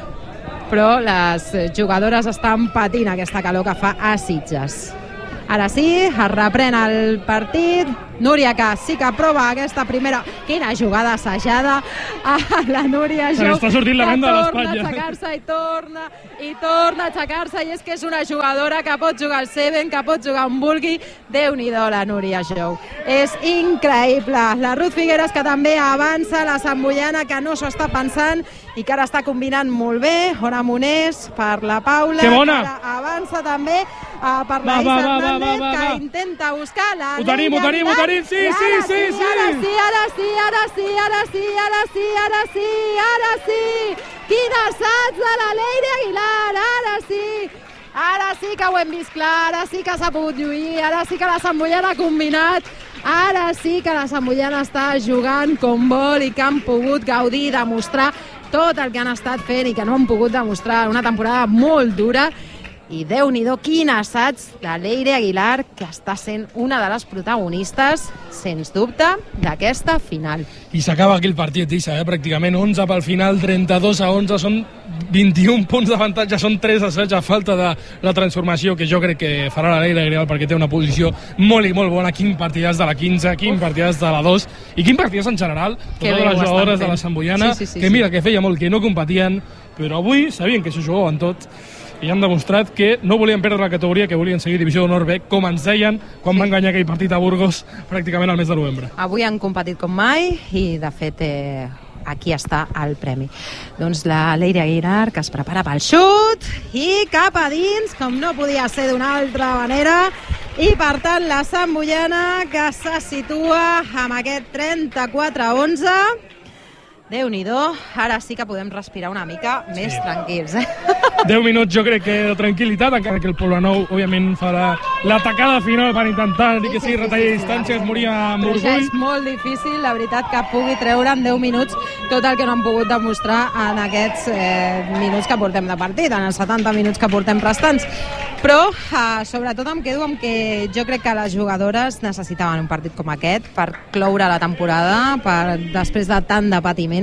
però les jugadores estan patint aquesta calor que fa a Sitges. Ara sí, es reprèn el partit. Núria, que sí que prova aquesta primera... Quina jugada assajada a la Núria Jou.
Està sortint la venda de l'espatlla.
Torna a aixecar-se i torna, i torna a aixecar-se, i és que és una jugadora que pot jugar al Seven, que pot jugar on vulgui. Déu-n'hi-do, la Núria Jou. És increïble. La Ruth Figueres, que també avança, la samboiana, que no s'ho està pensant i que ara està combinant molt bé. Ona Monés per la Paula.
Que bona!
Que avança també uh, per la
va,
Isa
va, va,
Hernández,
va, va, va.
que intenta buscar la
Ho tenim, ho tenim, ho tenim, sí, sí, sí, sí.
Ara sí, ara sí, ara sí, ara sí, ara sí, ara sí, ara sí. Quin assaig de la Leire Aguilar, ara sí. Ara sí que ho hem vist clar, ara sí que s'ha pogut lluir, ara sí que la samboiana ha combinat, ara sí que la samboiana està jugant com vol i que han pogut gaudir, demostrar tot el que han estat fent i que no han pogut demostrar una temporada molt dura. I Déu-n'hi-do, quin assaig de Leire Aguilar, que està sent una de les protagonistes, sens dubte, d'aquesta final.
I s'acaba aquí el partit, Isa, eh? Pràcticament onze pel final, trenta-dos a onze, són vint-i-un punts d'avantatge, són tres assaigs a falta de la transformació, que jo crec que farà la Leire Aguilar perquè té una posició molt i molt bona. Quin partidàs de la quinze, quin partidàs de la dos, i quin partidàs en general, totes les jugadores de la samboiana, sí, sí, sí, que mira, que feia molt que no competien, però avui sabien que s'ho jugaven tot, i han demostrat que no volien perdre la categoria, que volien seguir Divisió d'Honor B, com ens deien quan sí. van guanyar aquell partit a Burgos pràcticament al mes de novembre.
Avui han competit com mai i, de fet, eh, aquí està el premi. Doncs la Leire Aguilar, que es prepara pel xut i cap a dins, com no podia ser d'una altra manera, i per tant la samboiana, que se situa amb aquest trenta-quatre a onze. Déu-n'hi-do, ara sí que podem respirar una mica sí. més tranquils. Eh?
deu minuts, jo crec que de tranquil·litat, encara que el Poblenou, òbviament, farà l'atacada final per intentar sí, que sí, sí, retallar sí, sí, distàncies, sí. morir amb orgull.
Però ja és molt difícil, la veritat, que pugui treure en deu minuts tot el que no han pogut demostrar en aquests eh, minuts que portem de partit, en els setanta minuts que portem restants. Però, eh, sobretot, em quedo amb que jo crec que les jugadores necessitaven un partit com aquest per cloure la temporada, per després de tant de patiment,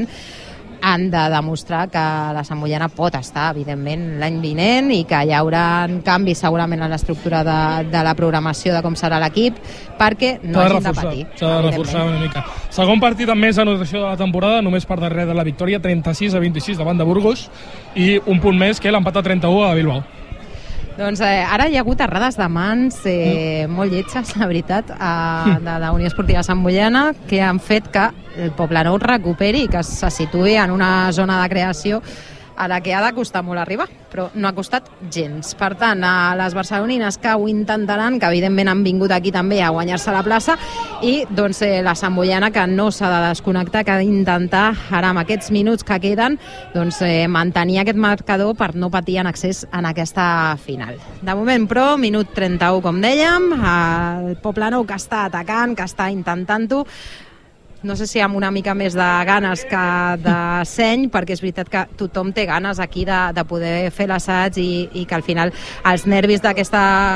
han de demostrar que la samboiana pot estar, evidentment, l'any vinent i que hi haurà canvis segurament en l'estructura de, de la programació de com serà l'equip, perquè no hagin de patir.
S'ha de reforçar una mica. Segon partit amb més anotació de la temporada, només per darrere de la victòria, trenta-sis a vint-i-sis davant de Burgos, i un punt més que l'empat a trenta-u a Bilbao.
Doncs eh, ara hi ha hagut errades de mans eh, mm. molt lletges, la veritat, eh, de la Unió Esportiva Samboiana, que han fet que el Poblenou recuperi i que se situï en una zona de creació a la que ha de costar molt arribar, però no ha costat gens. Per tant, a les barcelonines que ho intentaran, que evidentment han vingut aquí també a guanyar-se la plaça, i doncs eh, la samboiana, que no s'ha de desconnectar, que ha d'intentar ara amb aquests minuts que queden doncs, eh, mantenir aquest marcador per no patir en accés en aquesta final. De moment, però, minut trenta-u, com dèiem, el Poblenou que està atacant, que està intentant-ho, no sé si amb una mica més de ganes que de seny, perquè és veritat que tothom té ganes aquí de, de poder fer l'assaig i, i que al final els nervis d'aquest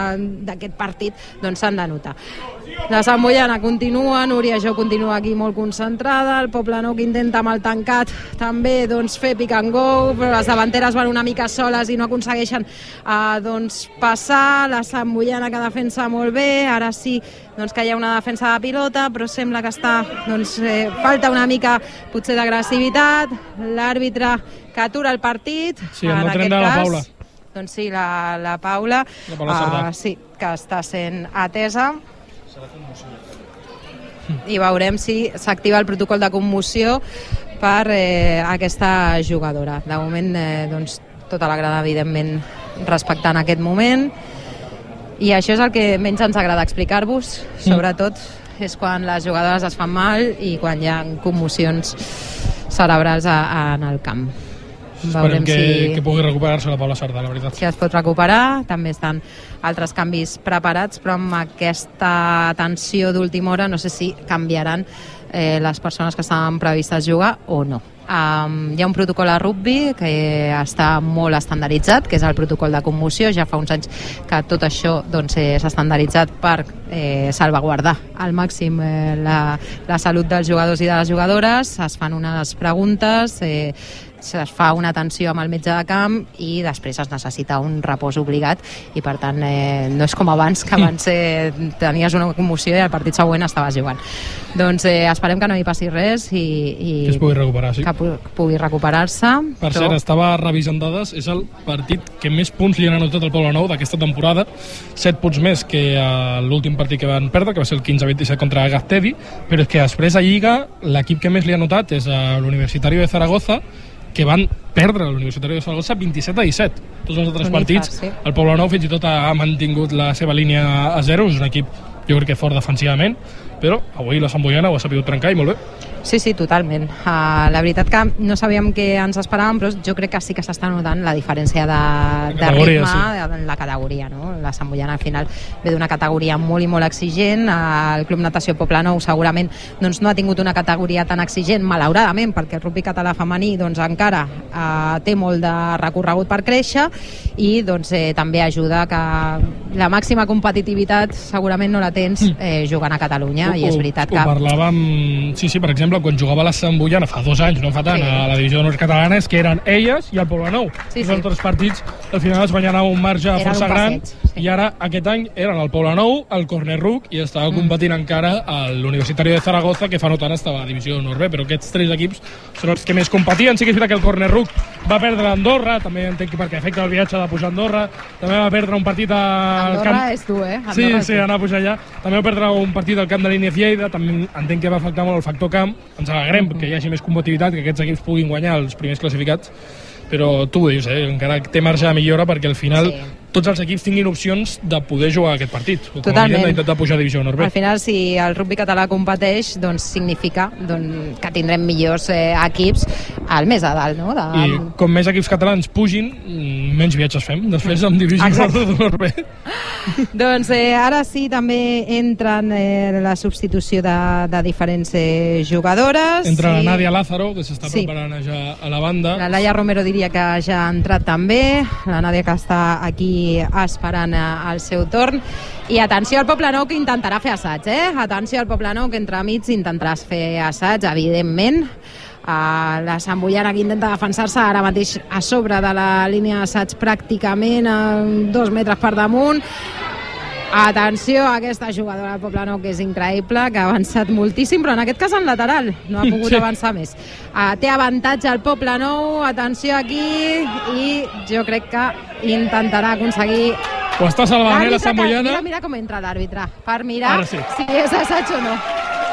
partit doncs s'han de notar. La samboiana continua, Núria Jou continua aquí molt concentrada, el Poblenou que intenta amb el tancat també doncs, fer pick and go, però les davanteres van una mica soles i no aconsegueixen eh, doncs, passar, la samboiana que defensa molt bé, ara sí doncs, que hi ha una defensa de pilota, però sembla que està, doncs, eh, falta una mica potser d'agressivitat, l'àrbitre que atura el partit,
sí, en aquest cas, la Paula.
Doncs sí, la, la Paula,
la Paula
uh, sí, que està sent atesa, i veurem si s'activa el protocol de commoció per eh, aquesta jugadora. De moment, eh, doncs, tota la grada, evidentment, respectant aquest moment. I això és el que menys ens agrada explicar-vos, sobretot és quan les jugadores es fan mal i quan hi ha commocions cerebrals a, a, en el camp.
Esperem que, si, que pugui recuperar-se la Paula Sardà, la veritat.
Si es pot recuperar, també estan altres canvis preparats, però amb aquesta tensió d'última hora no sé si canviaran eh, les persones que estaven previstes jugar o no. Um, hi ha un protocol a rugby que està molt estandarditzat, que és el protocol de commoció. Ja fa uns anys que tot això doncs, és estandarditzat per eh, salvaguardar al màxim eh, la, la salut dels jugadors i de les jugadores. Es fan unes preguntes, eh, es fa una atenció amb el metge de camp i després es necessita un repòs obligat i per tant eh, no és com abans, que abans eh, tenies una commoció i el partit següent estaves jugant. Doncs eh, esperem que no hi passi res i, i
que es pugui recuperar, sí.
Que pu pugui recuperar-se.
Per però... cert, estava revisant dades, és el partit que més punts li han anotat al Poblenou d'aquesta temporada, set punts més que l'últim partit que van perdre, que va ser el quinze vint-i-set contra Gaztedi, però és que després a Lliga l'equip que més li ha anotat és l'Universitario de Zaragoza, que van perdre l'Universitari de Zaragoza vint-i-set a disset. Tots els altres partits, sí. El Poblenou fins i tot ha mantingut la seva línia a zero, és un equip jo crec que fort defensivament, però avui la Santboiana ho ha sabut trencar i molt bé.
Sí, sí, totalment. Uh, la veritat que no sabíem què ens esperàvem, però jo crec que sí que s'està notant la diferència de, de ritme sí. en la categoria, no? La Santboiana al final ve d'una categoria molt i molt exigent. El Club Natació Poblenou segurament doncs, no ha tingut una categoria tan exigent, malauradament, perquè el rugby català femení doncs, encara uh, té molt de recorregut per créixer i doncs, eh, també ajuda que la màxima competitivitat segurament no la tens eh, jugant a Catalunya,
ho,
i és veritat
ho,
que...
Ho parlàvem, sí, sí, per exemple, quan jugava la Santboiana fa dos anys, no fa tant, sí. a la divisió nord-catalana, és que eren elles i el Poblenou. Sí, sí. Els altres partits al final es van anar a un marge era força un gran sí. I ara aquest any eren el Poblenou, el Corner Ruc i estava mm. competint encara l'Universitari de Zaragoza, que fa no tant estava a la divisió nord B, però aquests tres equips són els que més competien. Sí que és veritat que el Corner Ruc va perdre a Andorra, també entenc que perquè afecta el viatge de pujar a Andorra, també va perdre un partit al
Andorra camp... és tu, eh? Andorra
sí, sí, anar a pujar allà. També va perdre un partit al camp de l'Íñez Lleida, també entenc que va afectar molt el factor camp. Ens alegrem mm -hmm. que hi hagi més competitivitat, que aquests equips puguin guanyar els primers classificats, però tu ho dius, eh? Encara té marge de millora perquè al final sí. tots els equips tinguin opcions de poder jugar aquest partit.
Totalment.
D'intentar pujar a divisió nord B.
Al final, si el rugby català competeix, doncs significa doncs, que tindrem millors eh, equips al més a dalt, no? De...
I com més equips catalans pugin, menys viatges fem, després amb divisió nord B.
Doncs eh, ara sí, també entren eh, la substitució de, de diferents eh, jugadores.
Entra
i...
la Nàdia Lázaro, que s'està sí. preparant ja a la banda.
La Laia Romero diria que ja ha entrat també, la Nàdia que està aquí esperant el seu torn. I atenció al Poblenou, que intentarà fer assaig, eh? Atenció al Poblenou, que entre mig intentaràs fer assaig, evidentment. Uh, la Santboiana, que intenta defensar-se ara mateix a sobre de la línia d'assaig, pràcticament a dos metres per damunt. Atenció a aquesta jugadora del Poblenou, que és increïble, que ha avançat moltíssim, però en aquest cas en lateral, no ha pogut sí. avançar més. Uh, té avantatge el Poblenou, atenció aquí, i jo crec que intentarà aconseguir...
Ho està salvant, eh, la Santboiana.
Mira, mira com entra l'àrbitre, per mirar sí. si és assaig o no.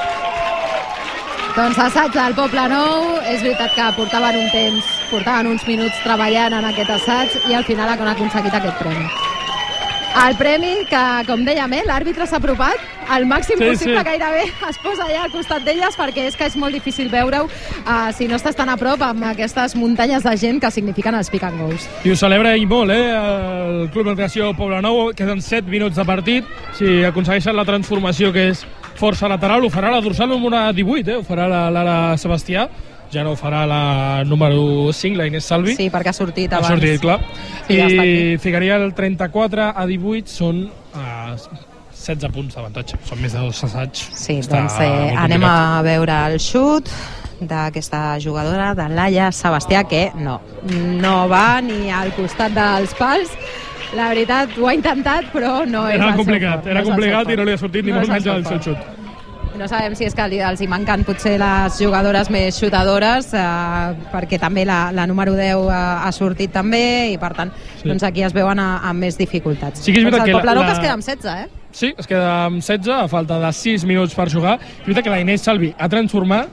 Doncs assaig del Poblenou, és veritat que portaven un temps, portaven uns minuts treballant en aquest assaig i al final han aconseguit aquest premi. El premi que, com dèiem, eh, l'àrbitre s'ha apropat al màxim sí, possible, sí. gairebé es posa allà al costat d'elles perquè és que és molt difícil veure-ho uh, si no estàs tan a prop amb aquestes muntanyes de gent que signifiquen els pick and goes.
I ho celebra ell molt, eh? El Club Natació Poblenou, queden set minuts de partit. Si aconsegueixen la transformació, que és força lateral, ho farà la dorsal número divuit, eh? Ho farà la Lara Sebastià. Ja no ho farà la número cinc, la Inés Salvi.
Sí, perquè ha sortit abans.
Ha sortit, clar.
Sí,
I
ja
ficaria el trenta-quatre a divuit, són uh, setze punts d'avantatge. Són més de dos assaigs.
Sí, Està doncs eh, anem a veure el xut d'aquesta jugadora, de Laia Sebastià, que no, no va ni al costat dels pals. La veritat, ho ha intentat, però no és
era
el
complicat,
seu fort.
Era
no
complicat i no li ha sortit ni
no
molt menys
el
el seu xut.
No sabem si és que els hi manquen potser les jugadores més xutadores, eh, perquè també la, la número deu ha, ha sortit també, i per tant sí. doncs aquí es veuen a, amb més dificultats.
Sí que és veritat
doncs el Poblenou
la...
que es queda amb setze, eh?
Sí, es queda amb setze, a falta de sis minuts per jugar. És veritat que la Inés Salvi ha transformat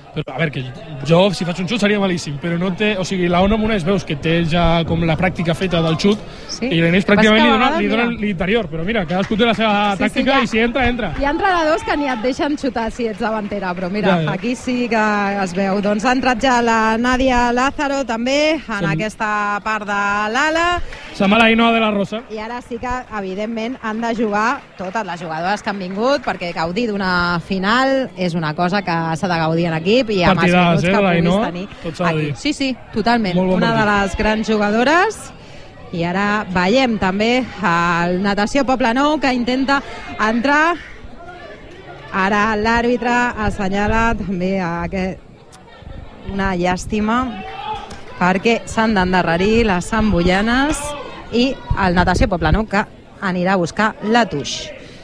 Però, a veure, que jo, si faig un xut, seria malíssim, però no té... O sigui, la Ona Monés, veus que té ja com la pràctica feta del xut, sí. I l'Enés pràcticament li dona, li dona l'interior, però mira, cadascú té la seva sí, tàctica sí, i si entra, entra.
Hi ha entrenadors que ni et deixen xutar si ets davantera, però mira, ja, ja. Aquí sí que es veu. Doncs ha entrat ja la Nàdia Lázaro, també, en sí. Aquesta part de l'ala.
Se'n va la Ainhoa de la Rosa.
I ara sí que, evidentment, han de jugar totes les jugadores que han vingut, perquè gaudir d'una final és una cosa que s'ha de gaudir en equip i amb els minuts eh, que puguis tenir. Aquí. Sí, sí, totalment. Bon una partit. De les grans jugadores. I ara veiem també el Natació Poblenou que intenta entrar. Ara l'àrbitre assenyala també aquest... una llàstima perquè s'han d'endarrerir les samboianes i el Natació Poblenou que anirà a buscar la tuix.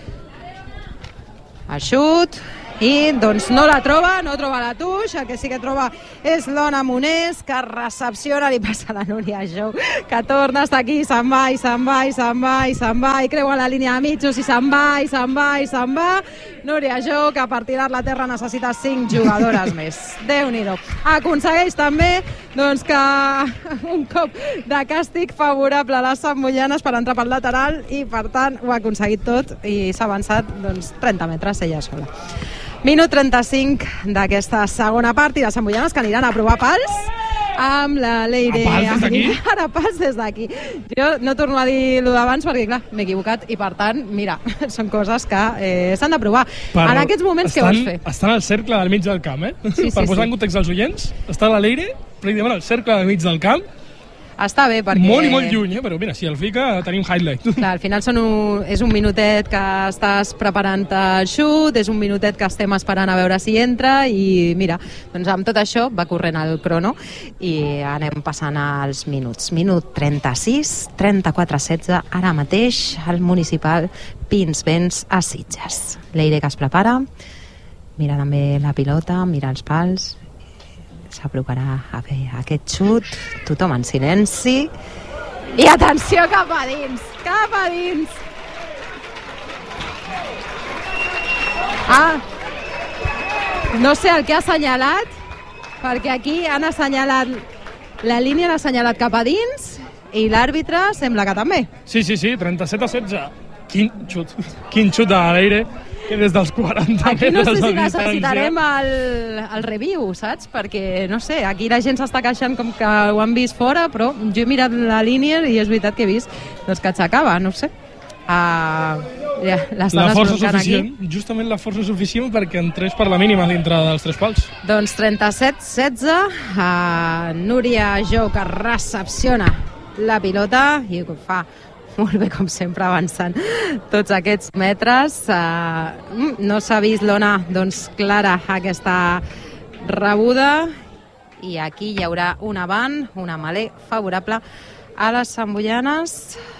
El xut i doncs no la troba, no troba la tuix, el que sí que troba és l'Ona Monés, que recepciona, li passa a la Núria Jou, que torna a estar aquí, se'n va i se'n va i se'n va i se'n va i creua la línia de mitjos i se'n va i se'n va i se'n va. Núria Jou, que per tirar la terra necessita cinc jugadores més. Déu-n'hi-do. Aconsegueix també doncs, que un cop de càstig favorable a les samboianes per entrar pel lateral i per tant ho ha aconseguit tot i s'ha avançat doncs, trenta metres ella sola. Minut trenta-cinc d'aquesta segona part i les samboianes que aniran a provar pals amb la Leire Aguilar a pals des d'aquí. Jo no torno a dir el d'abans perquè, clar, m'he equivocat i, per tant, mira, són coses que eh, s'han de provar. Però en aquests moments, estan, què vols fer?
Estan al cercle del mig del camp, eh? Sí, sí, per posar sí. En context als oients, està la Leire pràcticament al cercle del mig del camp.
Està bé perquè...
Molt i molt lluny, eh? Però mira, si el fica tenim highlight.
Clar, al final són un, és un minutet que estàs preparant el xut, és un minutet que estem esperant a veure si entra i mira, doncs amb tot això va corrent el crono i anem passant als minuts. Minut trenta-sis, trenta-quatre setze, ara mateix el municipal Pinsbens a Sitges. Leire que es prepara, mira també la pilota, mira els pals... s'aproparà a fer aquest xut, tothom en silenci i atenció cap a dins, cap a dins. Ah, no sé el que ha assenyalat, perquè aquí han assenyalat, la línia l'ha assenyalat cap a dins i l'àrbitre sembla que també.
Sí, sí, sí, trenta-set a setze. Quin xut, quin xut de l'Aire, que des dels quaranta
aquí
metres
no sé
de
si
distància...
necessitarem el, el review, saps? Perquè, no sé, aquí la gent s'està queixant com que ho han vist fora, però jo he mirat la línia i és veritat que he vist doncs, que aixecava, no sé. Uh, ja,
la força suficient, aquí. Justament la força suficient perquè entrés per la mínima dintre dels tres pals.
Doncs trenta-set setze, uh, Núria Jou que recepciona la pilota i ho fa molt bé, com sempre, avançant tots aquests metres. Uh, no s'ha vist l'Ona doncs, clara aquesta rebuda i aquí hi haurà un avant, una malé favorable a les samboianes,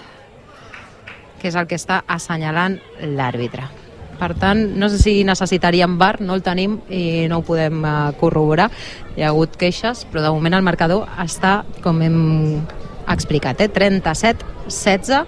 que és el que està assenyalant l'àrbitre. Per tant, no sé si necessitaríem V A R, no el tenim i no ho podem uh, corroborar. Hi ha hagut queixes, però de moment el marcador està, com hem explicat, eh? trenta-set setze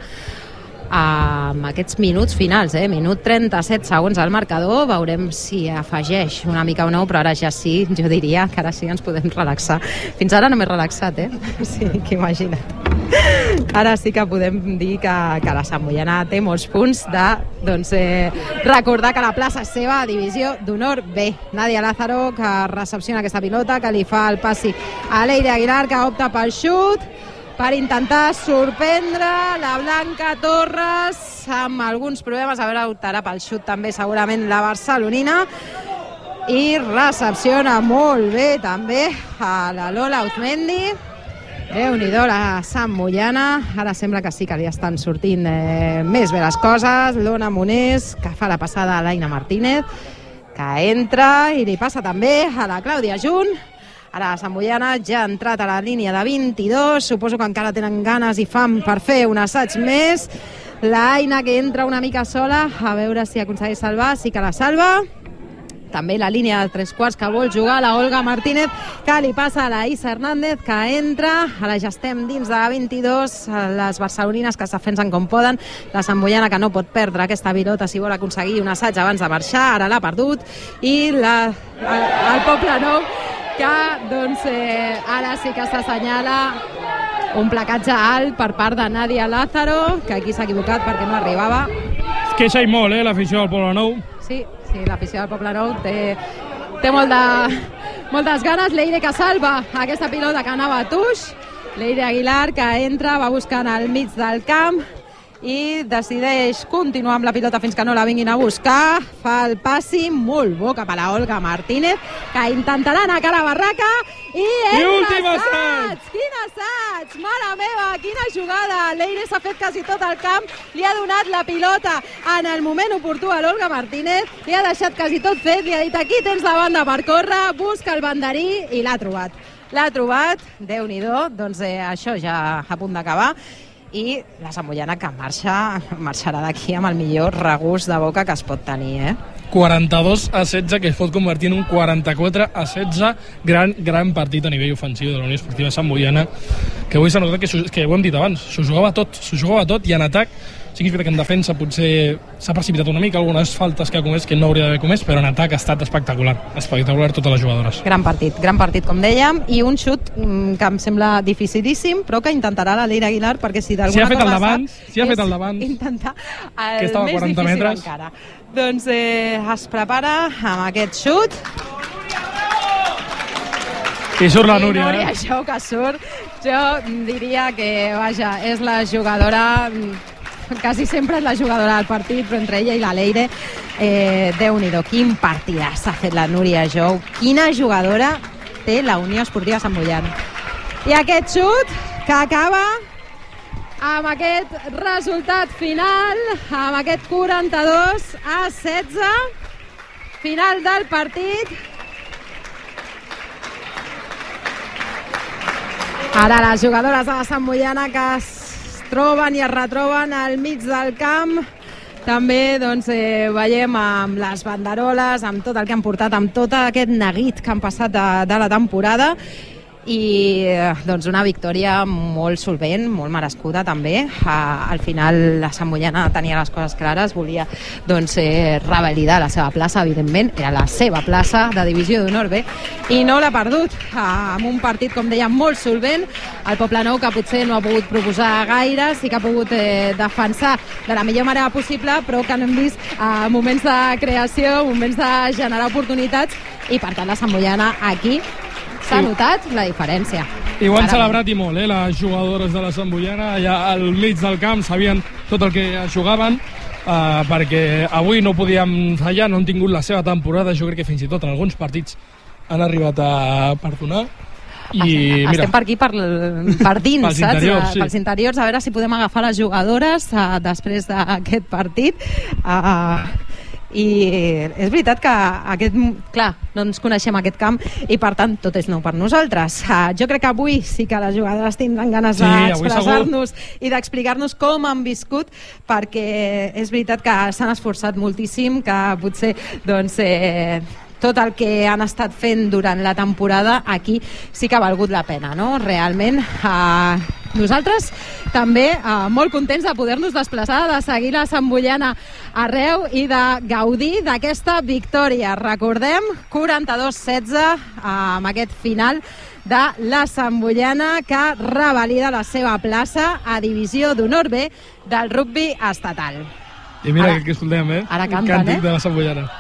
amb aquests minuts finals, eh? Minut trenta-set segons al marcador, veurem si afegeix una mica o no, però ara ja sí, jo diria que ara sí ens podem relaxar. Fins ara no m'he relaxat, eh? Sí, que imagina't. Ara sí que podem dir que, que la samboiana té molts punts de doncs, eh, recordar que la plaça és seva, divisió d'honor B. Nàdia Lázaro, que recepciona aquesta pilota, que li fa el passi a Leire Aguilar, que opta pel xut per intentar sorprendre la Blanca Torres amb alguns problemes. A veure, optarà pel xut també segurament la barcelonina i recepciona molt bé també a la Lola Uzmendi. Déu-n'hi-do la samboiana, ara sembla que sí que li estan sortint eh, més bé les coses. L'Ona Monés, que fa la passada a l'Aina Martínez, que entra i li passa també a la Clàudia Junt. Ara la samboiana ja ha entrat a la línia de vint-i-dos, suposo que encara tenen ganes i fam per fer un assaig més. La Aina que entra una mica sola, a veure si aconsegueix salvar, sí que la salva. també la línia de tres quarts que vol jugar la Olga Martínez, que li passa a la Isa Hernández, que entra, ara ja estem dins de vint-i-dos, les barcelonines que s'afensen com poden, la Samboiana que no pot perdre aquesta pilota si vol aconseguir un assaig abans de marxar, ara l'ha perdut, i la, el, el Poblenou que doncs eh, ara sí que s'assenyala un placatge alt per part de Nadia Lázaro, que aquí s'ha equivocat perquè no arribava.
Es queixa i molt, eh, l'afició del Poblenou.
Sí, sí, l'afició del Poblenou té, té molt de, moltes ganes. Leire que salva aquesta pilota que anava a tuix. Leire Aguilar que entra, va buscant al mig del camp i decideix continuar amb la pilota fins que no la vinguin a buscar. Fa el passi molt bo cap a la Olga Martínez, que intentarà anar a cara barraca i és
últim
assaig! Quin assaig! Mare meva, quina jugada! Leire s'ha fet quasi tot el camp, li ha donat la pilota en el moment oportú a l'Olga Martínez, li ha deixat quasi tot fet, li ha dit aquí tens la banda per córrer, busca el banderí i l'ha trobat. L'ha trobat, Déu-n'hi-do, doncs eh, això ja a punt d'acabar. I la Samboiana que marxa, marxarà d'aquí amb el millor regust de boca que es pot tenir, eh?
quaranta-dos a setze, que es pot convertir en un quaranta-quatre a setze. Gran, gran partit a nivell ofensiu de la Unió Esportiva Samboiana, que avui s'ha notat que, que ho hem dit abans, s'ho jugava tot, s'ho jugava tot, i en atac sí que és veritat que en defensa potser s'ha precipitat una mica, algunes faltes que ha comès que no hauria d'haver comès, però en atac ha estat espectacular, espectacular totes les jugadores.
Gran partit, gran partit com dèiem, i un xut que em sembla dificilíssim, però que intentarà la Leire Aguilar, perquè si d'alguna
si ha fet
cosa
el davant, si ha fet el davant,
intentar el
que estava a
més
quaranta
difícil
metres.
encara. Doncs eh, es prepara amb aquest xut.
I surt la
I
Núria,
Núria,
eh?
això que surt, jo diria que, vaja, és la jugadora, quasi sempre és la jugadora del partit, però entre ella i la Leire, eh, Déu-n'hi-do, quin partidàs s'ha fet la Núria Jou, quina jugadora té la Unió Esportiva Samboiana. I aquest xut que acaba amb aquest resultat final, amb aquest quaranta-dos a setze, final del partit. Ara les jugadores de la Samboiana que es troben i es retroben al mig del camp. També doncs, eh, veiem amb les banderoles, amb tot el que han portat, amb tot aquest neguit que han passat de, de la temporada, i doncs una victòria molt solvent, molt merescuda també. Uh, al final la Samboiana tenia les coses clares, volia doncs, eh, revalidar la seva plaça, evidentment, era la seva plaça de divisió d'honor B, i no l'ha perdut, uh, amb un partit, com dèiem, molt solvent. El Poblenou, que potser no ha pogut proposar gaire, sí que ha pogut eh, defensar de la millor manera possible, però que no hem vist uh, moments de creació, moments de generar oportunitats, i per tant la Samboiana aquí s'ha notat la diferència.
I ho han celebrat i molt, eh? Les jugadores de la Samboiana allà al mig del camp sabien tot el que jugaven, eh, perquè avui no podíem fallar, no han tingut la seva temporada, jo crec que fins i tot en alguns partits han arribat a perdonar. I
estem
mira,
per aquí per, per dins,
pels
saps?
interiors, sí.
Pels interiors, a veure si podem agafar les jugadores uh, després d'aquest partit. Uh, i és veritat que aquest, clar, no ens coneixem aquest camp i per tant tot és nou per nosaltres. Uh, jo crec que avui sí que les jugadores tindran ganes
Sí,
d'expressar-nos i d'explicar-nos com han viscut, perquè és veritat que s'han esforçat moltíssim, que potser doncs eh, tot el que han estat fent durant la temporada aquí sí que ha valgut la pena, no? Realment, eh, nosaltres també eh, molt contents de poder-nos desplaçar, de seguir la Samboiana arreu i de gaudir d'aquesta victòria. Recordem, quaranta-dos setze eh, amb aquest final de la Samboiana, que revalida la seva plaça a divisió d'honor B del rugbi estatal.
I mira
Ara-
que escoltem, eh?
ara
Un
canten,
càntic
eh?
de la Samboiana.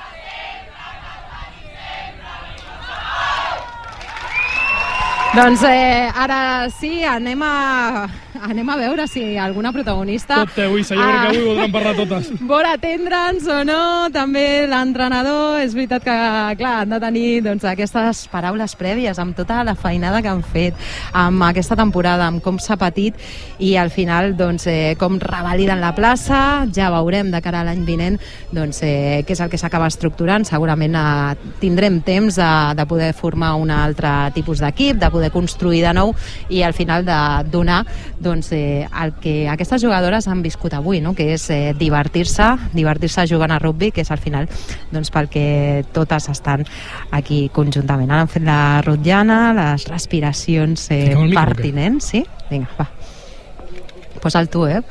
Doncs eh, ara sí, anem a, anem a veure si alguna protagonista
Tot té avui, jo crec que avui voldran parlar totes.
vol atendre'ns o no. També l'entrenador, és veritat que clar, han de tenir doncs, aquestes paraules prèvies amb tota la feinada que han fet amb aquesta temporada, amb com s'ha patit i al final doncs, eh, com revaliden la plaça. Ja veurem de cara a l'any vinent doncs, eh, què és el que s'acaba estructurant. Segurament eh, tindrem temps de, de poder formar un altre tipus d'equip, de poder poder construir de nou i al final de donar doncs, eh, el que aquestes jugadores han viscut avui, no? Que és eh, divertir-se, divertir-se jugant a rugby, que és al final doncs, pel que totes estan aquí conjuntament. Ara han fet la rotllana, les respiracions eh, pertinents, sí? Vinga, va. Posa'l tu, eh?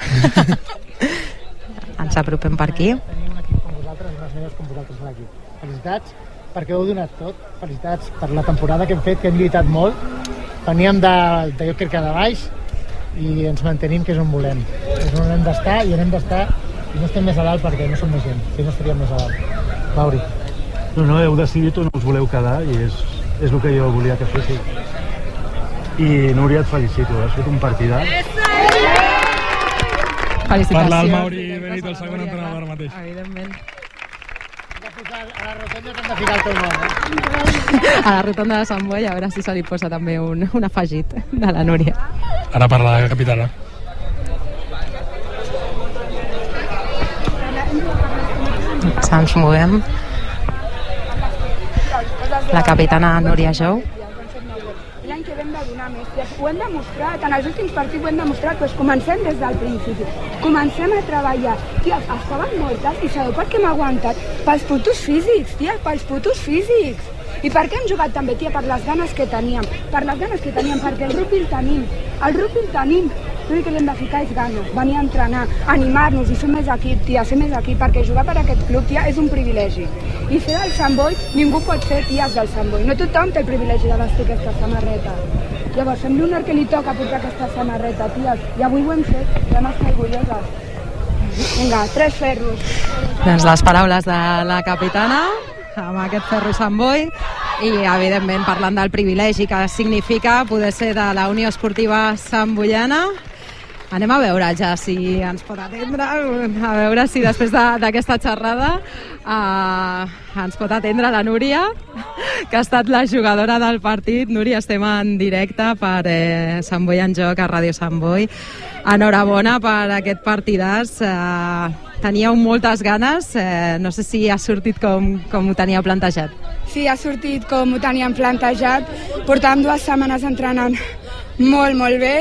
Ens apropem per aquí.
Tenim un equip com vosaltres, unes noies com vosaltres a l'equip. Felicitats perquè ho heu donat tot. Felicitats per la temporada que hem fet, que hem lluitat molt. Veníem de, de jo crec que de baix i ens mantenim, que és on volem. És on hem d'estar i on hem d'estar i no estem més a dalt perquè no som més gent, si no estaríem més a dalt. Mauri.
No, no, heu decidit on us voleu quedar i és, és el que jo volia que féssiu. I Núria, et felicito, has fet un partidàs.
Felicitacions.
Parla el Mauri Benito, el segon entrenador ara mateix.
Evidentment.
A la rotonda hem de ficar el teu nom, eh?
A la rotonda de Sant Boi, a veure si se li posa també un, un afegit de la Núria.
Ara parla la capitana.
Ens movem. La capitana Núria Jou.
L'any que vam de donar més, ho hem demostrat, en els últims partits ho hem demostrat, doncs comencem des del principi, comencem a treballar. Tia, estaven mortes i sabeu per què hem aguantat? Pels putos físics, tia, pels putos físics. I per què hem jugat també, tia? Per les ganes que teníem, per les ganes que teníem, perquè el rugby el tenim, el rugby el tenim. L'únic que li hem de ficar és ganes, venir a entrenar, animar-nos i fer més equip, tia, fer més equip, perquè jugar per aquest club, tia, és un privilegi. I ser del Sant Boi, ningú pot ser ties del Sant Boi. No tothom té el privilegi de vestir aquesta samarreta. Llavors, sembla un honor que li toca portar aquesta samarreta, ties. I avui ho hem fet, i vam estar orgulloses. Vinga, tres ferros.
Doncs les paraules de la capitana amb aquest ferro Sant Boi i evidentment parlant del privilegi que significa poder ser de la Unió Esportiva Santboiana. Anem a veure ja si ens pot atendre, a veure si després d'aquesta xerrada uh, ens pot atendre la Núria, que ha estat la jugadora del partit. Núria, estem en directe per eh, Sant Boi en Joc a Ràdio Sant Boi. Enhorabona per aquest partidàs. Uh, teníeu moltes ganes, eh, no sé si ha sortit com, com ho teníeu plantejat.
Sí, ha sortit com ho teníem plantejat. Portàvem dues setmanes entrenant molt, molt bé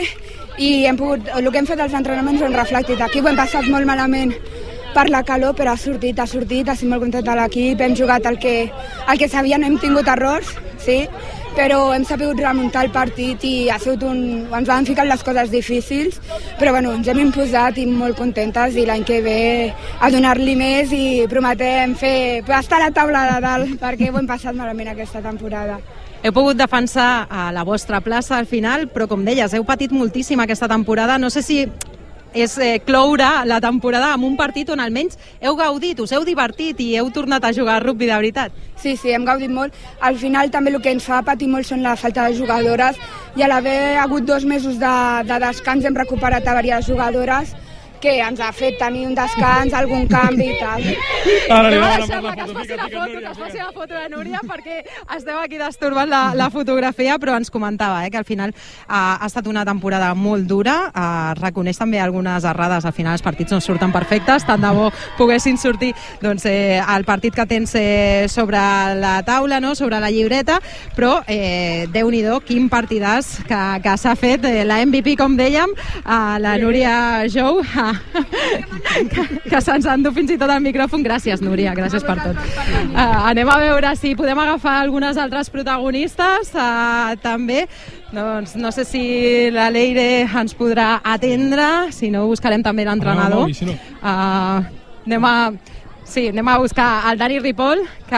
i hem pogut, el que hem fet als entrenaments ho hem reflectit. Aquí ho hem passat molt malament per la calor, però ha sortit, ha sortit, estic molt content de l'equip, hem jugat el que, el que sabia, no hem tingut errors, sí, però hem sabut remuntar el partit i ha sigut un, ens van ficar les coses difícils, però bueno, ens hem imposat i molt contentes i l'any que ve a donar-li més i prometem fer, estar a la taula de dalt perquè ho hem passat malament aquesta temporada.
Heu pogut defensar a la vostra plaça al final, però com deies, heu patit moltíssim aquesta temporada. No sé si és eh, cloure la temporada amb un partit on almenys heu gaudit, us heu divertit i heu tornat a jugar a rugby de veritat.
Sí, sí, hem gaudit molt. Al final també el que ens fa patir molt són la falta de jugadores i a l'haver hagut dos mesos de, de descans hem recuperat a diverses jugadores que ens ha fet tenir un descans, algun canvi i tal.
Ara li
Aneu a
demanem
deixar-me
la
que es
foto,
faci
fica,
la
fica,
foto,
Núria,
que es faci
fica.
la foto de Núria perquè esteu aquí destorbant la, la fotografia, però ens comentava eh, que al final uh, ha estat una temporada molt dura, uh, reconeix també algunes errades, al final els partits no surten perfectes, tant de bo poguessin sortir doncs, eh, el partit que tens eh, sobre la taula, no? Sobre la llibreta, però eh, Déu-n'hi-do, quin partidàs que, que s'ha fet, eh, la M V P com dèiem, uh, la Núria Jou, uh, que, que se'ns endú fins i tot el micròfon. Gràcies, Núria, gràcies per tot. Uh, anem a veure si podem agafar algunes altres protagonistes, uh, també. Doncs no sé si la Leire ens podrà atendre, si no buscarem també l'entrenador.
Si no.
Uh, anem a... Sí, anem a buscar el Dani Ripoll, que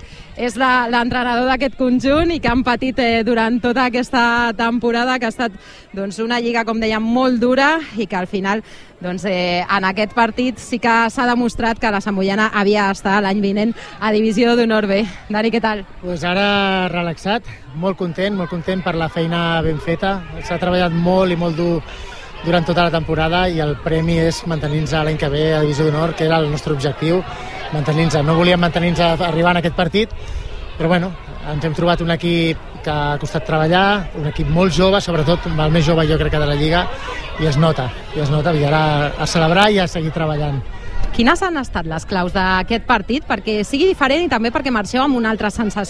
és l'entrenador d'aquest conjunt i que han patit eh, durant tota aquesta temporada, que ha estat doncs, una lliga, com dèiem, molt dura i que al final doncs, eh, en aquest partit sí que s'ha demostrat que la Santboiana havia d'estar l'any vinent a Divisió d'Honor B. Dani, què tal?
Pues ara relaxat, molt content, molt content per la feina ben feta. S'ha treballat molt i molt dur durant tota la temporada i el premi és mantenir-nos l'any que ve a Divisió d'Honor, que era el nostre objectiu, mantenir-nos. No volíem mantenir-nos arribant a aquest partit, però bueno, ens hem trobat un equip que ha costat treballar, un equip molt jove, sobretot el més jove jo crec que de la Lliga, i es nota, i es nota, i ara a celebrar i a seguir treballant.
Quines han estat les claus d'aquest partit perquè sigui diferent i també perquè marxeu amb una altra sensació?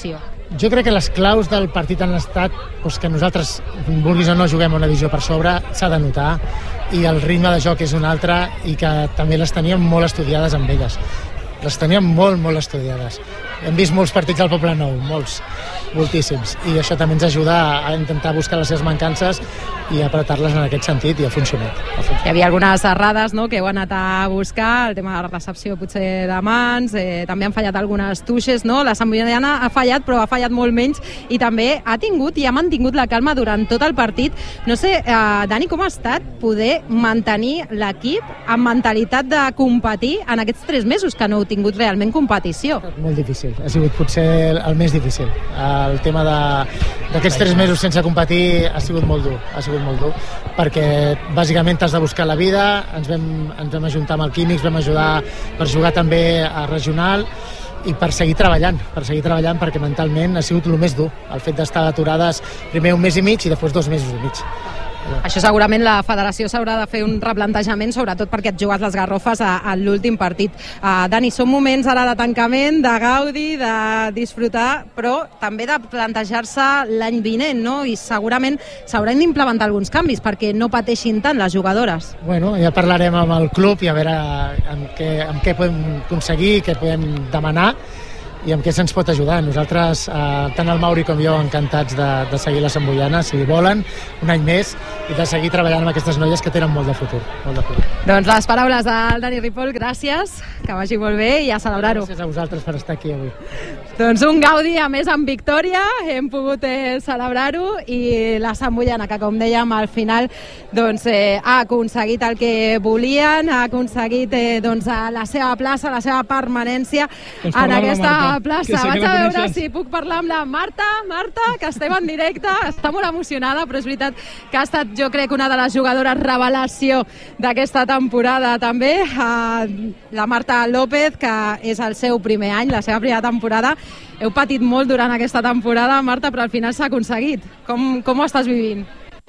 Jo crec que les claus del partit han estat doncs, que nosaltres, vulguis o no, juguem una divisió per sobre, s'ha de notar, i el ritme de joc és un altre, i que també les teníem molt estudiades amb elles. Les teníem molt, molt estudiades. Hem vist molts partits al Poble Nou, molts, moltíssims, i això també ens ajuda a intentar buscar les seves mancances i apretar-les en aquest sentit, i ha funcionat. Ha funcionat.
Hi havia algunes errades, no?, que heu anat a buscar, el tema de la recepció potser de mans, eh, també han fallat algunes tuixes, no? La Santboiana ha fallat, però ha fallat molt menys, i també ha tingut i ha mantingut la calma durant tot el partit. No sé, eh, Dani, com ha estat poder mantenir l'equip amb mentalitat de competir en aquests tres mesos que no heu tingut realment competició?
Molt difícil, ha sigut potser el més difícil. El tema d'aquests tres mesos sense competir ha sigut molt dur, ha sigut molt dur, perquè bàsicament t'has de buscar la vida. Ens vam, ens vam ajuntar amb el Químics, vam ajudar per jugar també a regional i per seguir treballant, per seguir treballant perquè mentalment ha sigut el més dur, el fet d'estar aturades primer un mes i mig i després dos mesos i mig.
Això segurament la federació s'haurà de fer un replantejament, sobretot perquè et jugues les garrofes a, a l'últim partit. Uh, Dani, són moments ara de tancament, de gaudi, de disfrutar, però també de plantejar-se l'any vinent, no? I segurament s'hauran d'implementar alguns canvis perquè no pateixin tant les jugadores.
Bueno, ja parlarem amb el club i a veure amb què, amb què podem aconseguir, què podem demanar i amb què se'ns pot ajudar. Nosaltres, eh, tant el Mauri com jo, encantats de, de seguir la Santboiana, si volen, un any més, i de seguir treballant amb aquestes noies que tenen molt de futur. Molt de futur.
Doncs les paraules del Dani Ripoll, gràcies, que vagi molt bé i a celebrar-ho.
Gràcies a vosaltres per estar aquí avui.
Doncs un gaudi, a més, amb victòria, hem pogut eh, celebrar-ho, i la Santboiana, que com dèiem, al final doncs, eh, ha aconseguit el que volien, ha aconseguit eh, doncs, la seva plaça, la seva permanència doncs en aquesta plaça. Vaig a veure si puc parlar amb la Marta, Marta, que estem en directe, està molt emocionada, però és veritat que ha estat, jo crec, una de les jugadores revelació d'aquesta temporada també, eh, la Marta López, que és el seu primer any, la seva primera temporada. Heu patit molt durant aquesta temporada, Marta, però al final s'ha aconseguit. Com, com ho estàs vivint?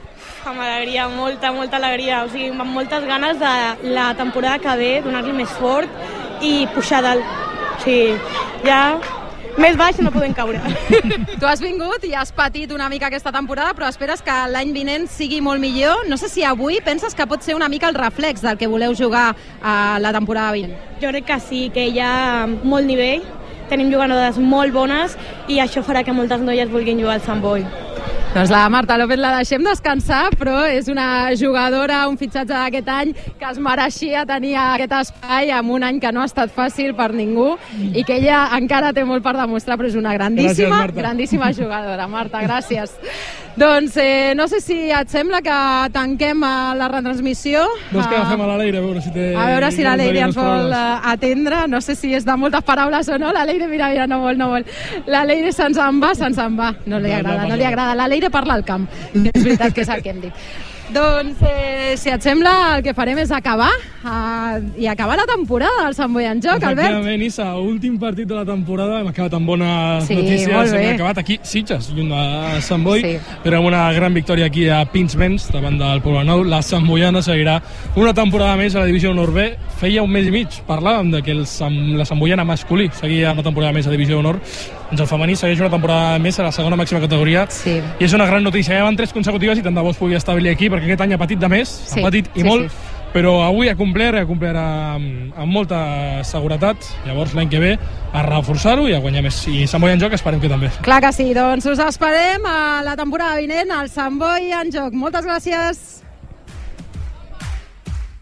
Amb alegria, molta, molta alegria, o sigui, amb moltes ganes de la temporada que ve, donar-li més fort i pujar dalt. O sigui, ja més baix no podem caure.
Tu has vingut i has patit una mica aquesta temporada, però esperes que l'any vinent sigui molt millor. No sé si avui penses que pot ser una mica el reflex del que voleu jugar a la temporada vinent.
Jo crec que sí, que hi ha molt nivell, tenim jugadores molt bones i això farà que moltes noies vulguin jugar al Sant Boi.
Doncs la Marta López la deixem descansar, però és una jugadora, un fitxatge d'aquest any que es mereixia tenir aquest espai en un any que no ha estat fàcil per ningú i que ella encara té molt per demostrar, però és una grandíssima, gràcies, grandíssima jugadora. Marta, gràcies. Doncs eh, no sé si et sembla que tanquem la retransmissió.
Doncs que agafem a la Leire, a veure si té...
A veure si la Leire ens vol atendre. No sé si és de moltes paraules o no. La Leire, mira, mira, no vol, no vol. La Leire se'ns en va, se'ns en va. No li agrada, no li agrada. La Leire parla al camp, que és veritat que és el que hem dit. Doncs, eh, si et sembla, el que farem és acabar eh, i acabar la temporada del Sant Boi en Joc, Albert.
Efectivament, Issa, últim partit de la temporada, hem acabat amb bones
sí,
notícies, hem acabat aquí, Sitges, lluny de Sant Boi, sí. Però amb una gran victòria aquí a Pinsbens, davant del Poble Nou. La Santboiana seguirà una temporada més a la Divisió Honor B. Feia un mes i mig, parlàvem de que el Sant, la Santboiana masculí seguia una temporada més a Divisió Honor, doncs el femení segueix una temporada més a la segona màxima categoria, sí. I és una gran notícia, ja van tres consecutives i tant de bo es pugui establir aquí, perquè aquest any ha patit de més, sí, ha patit i sí, molt, sí. Però avui ha complert, ha complert amb, amb molta seguretat, llavors l'any que ve a reforçar-ho i a guanyar més. I Sant Boi en Joc esperem que també.
Clar que sí, doncs us esperem a la temporada vinent al Sant Boi en Joc. Moltes gràcies.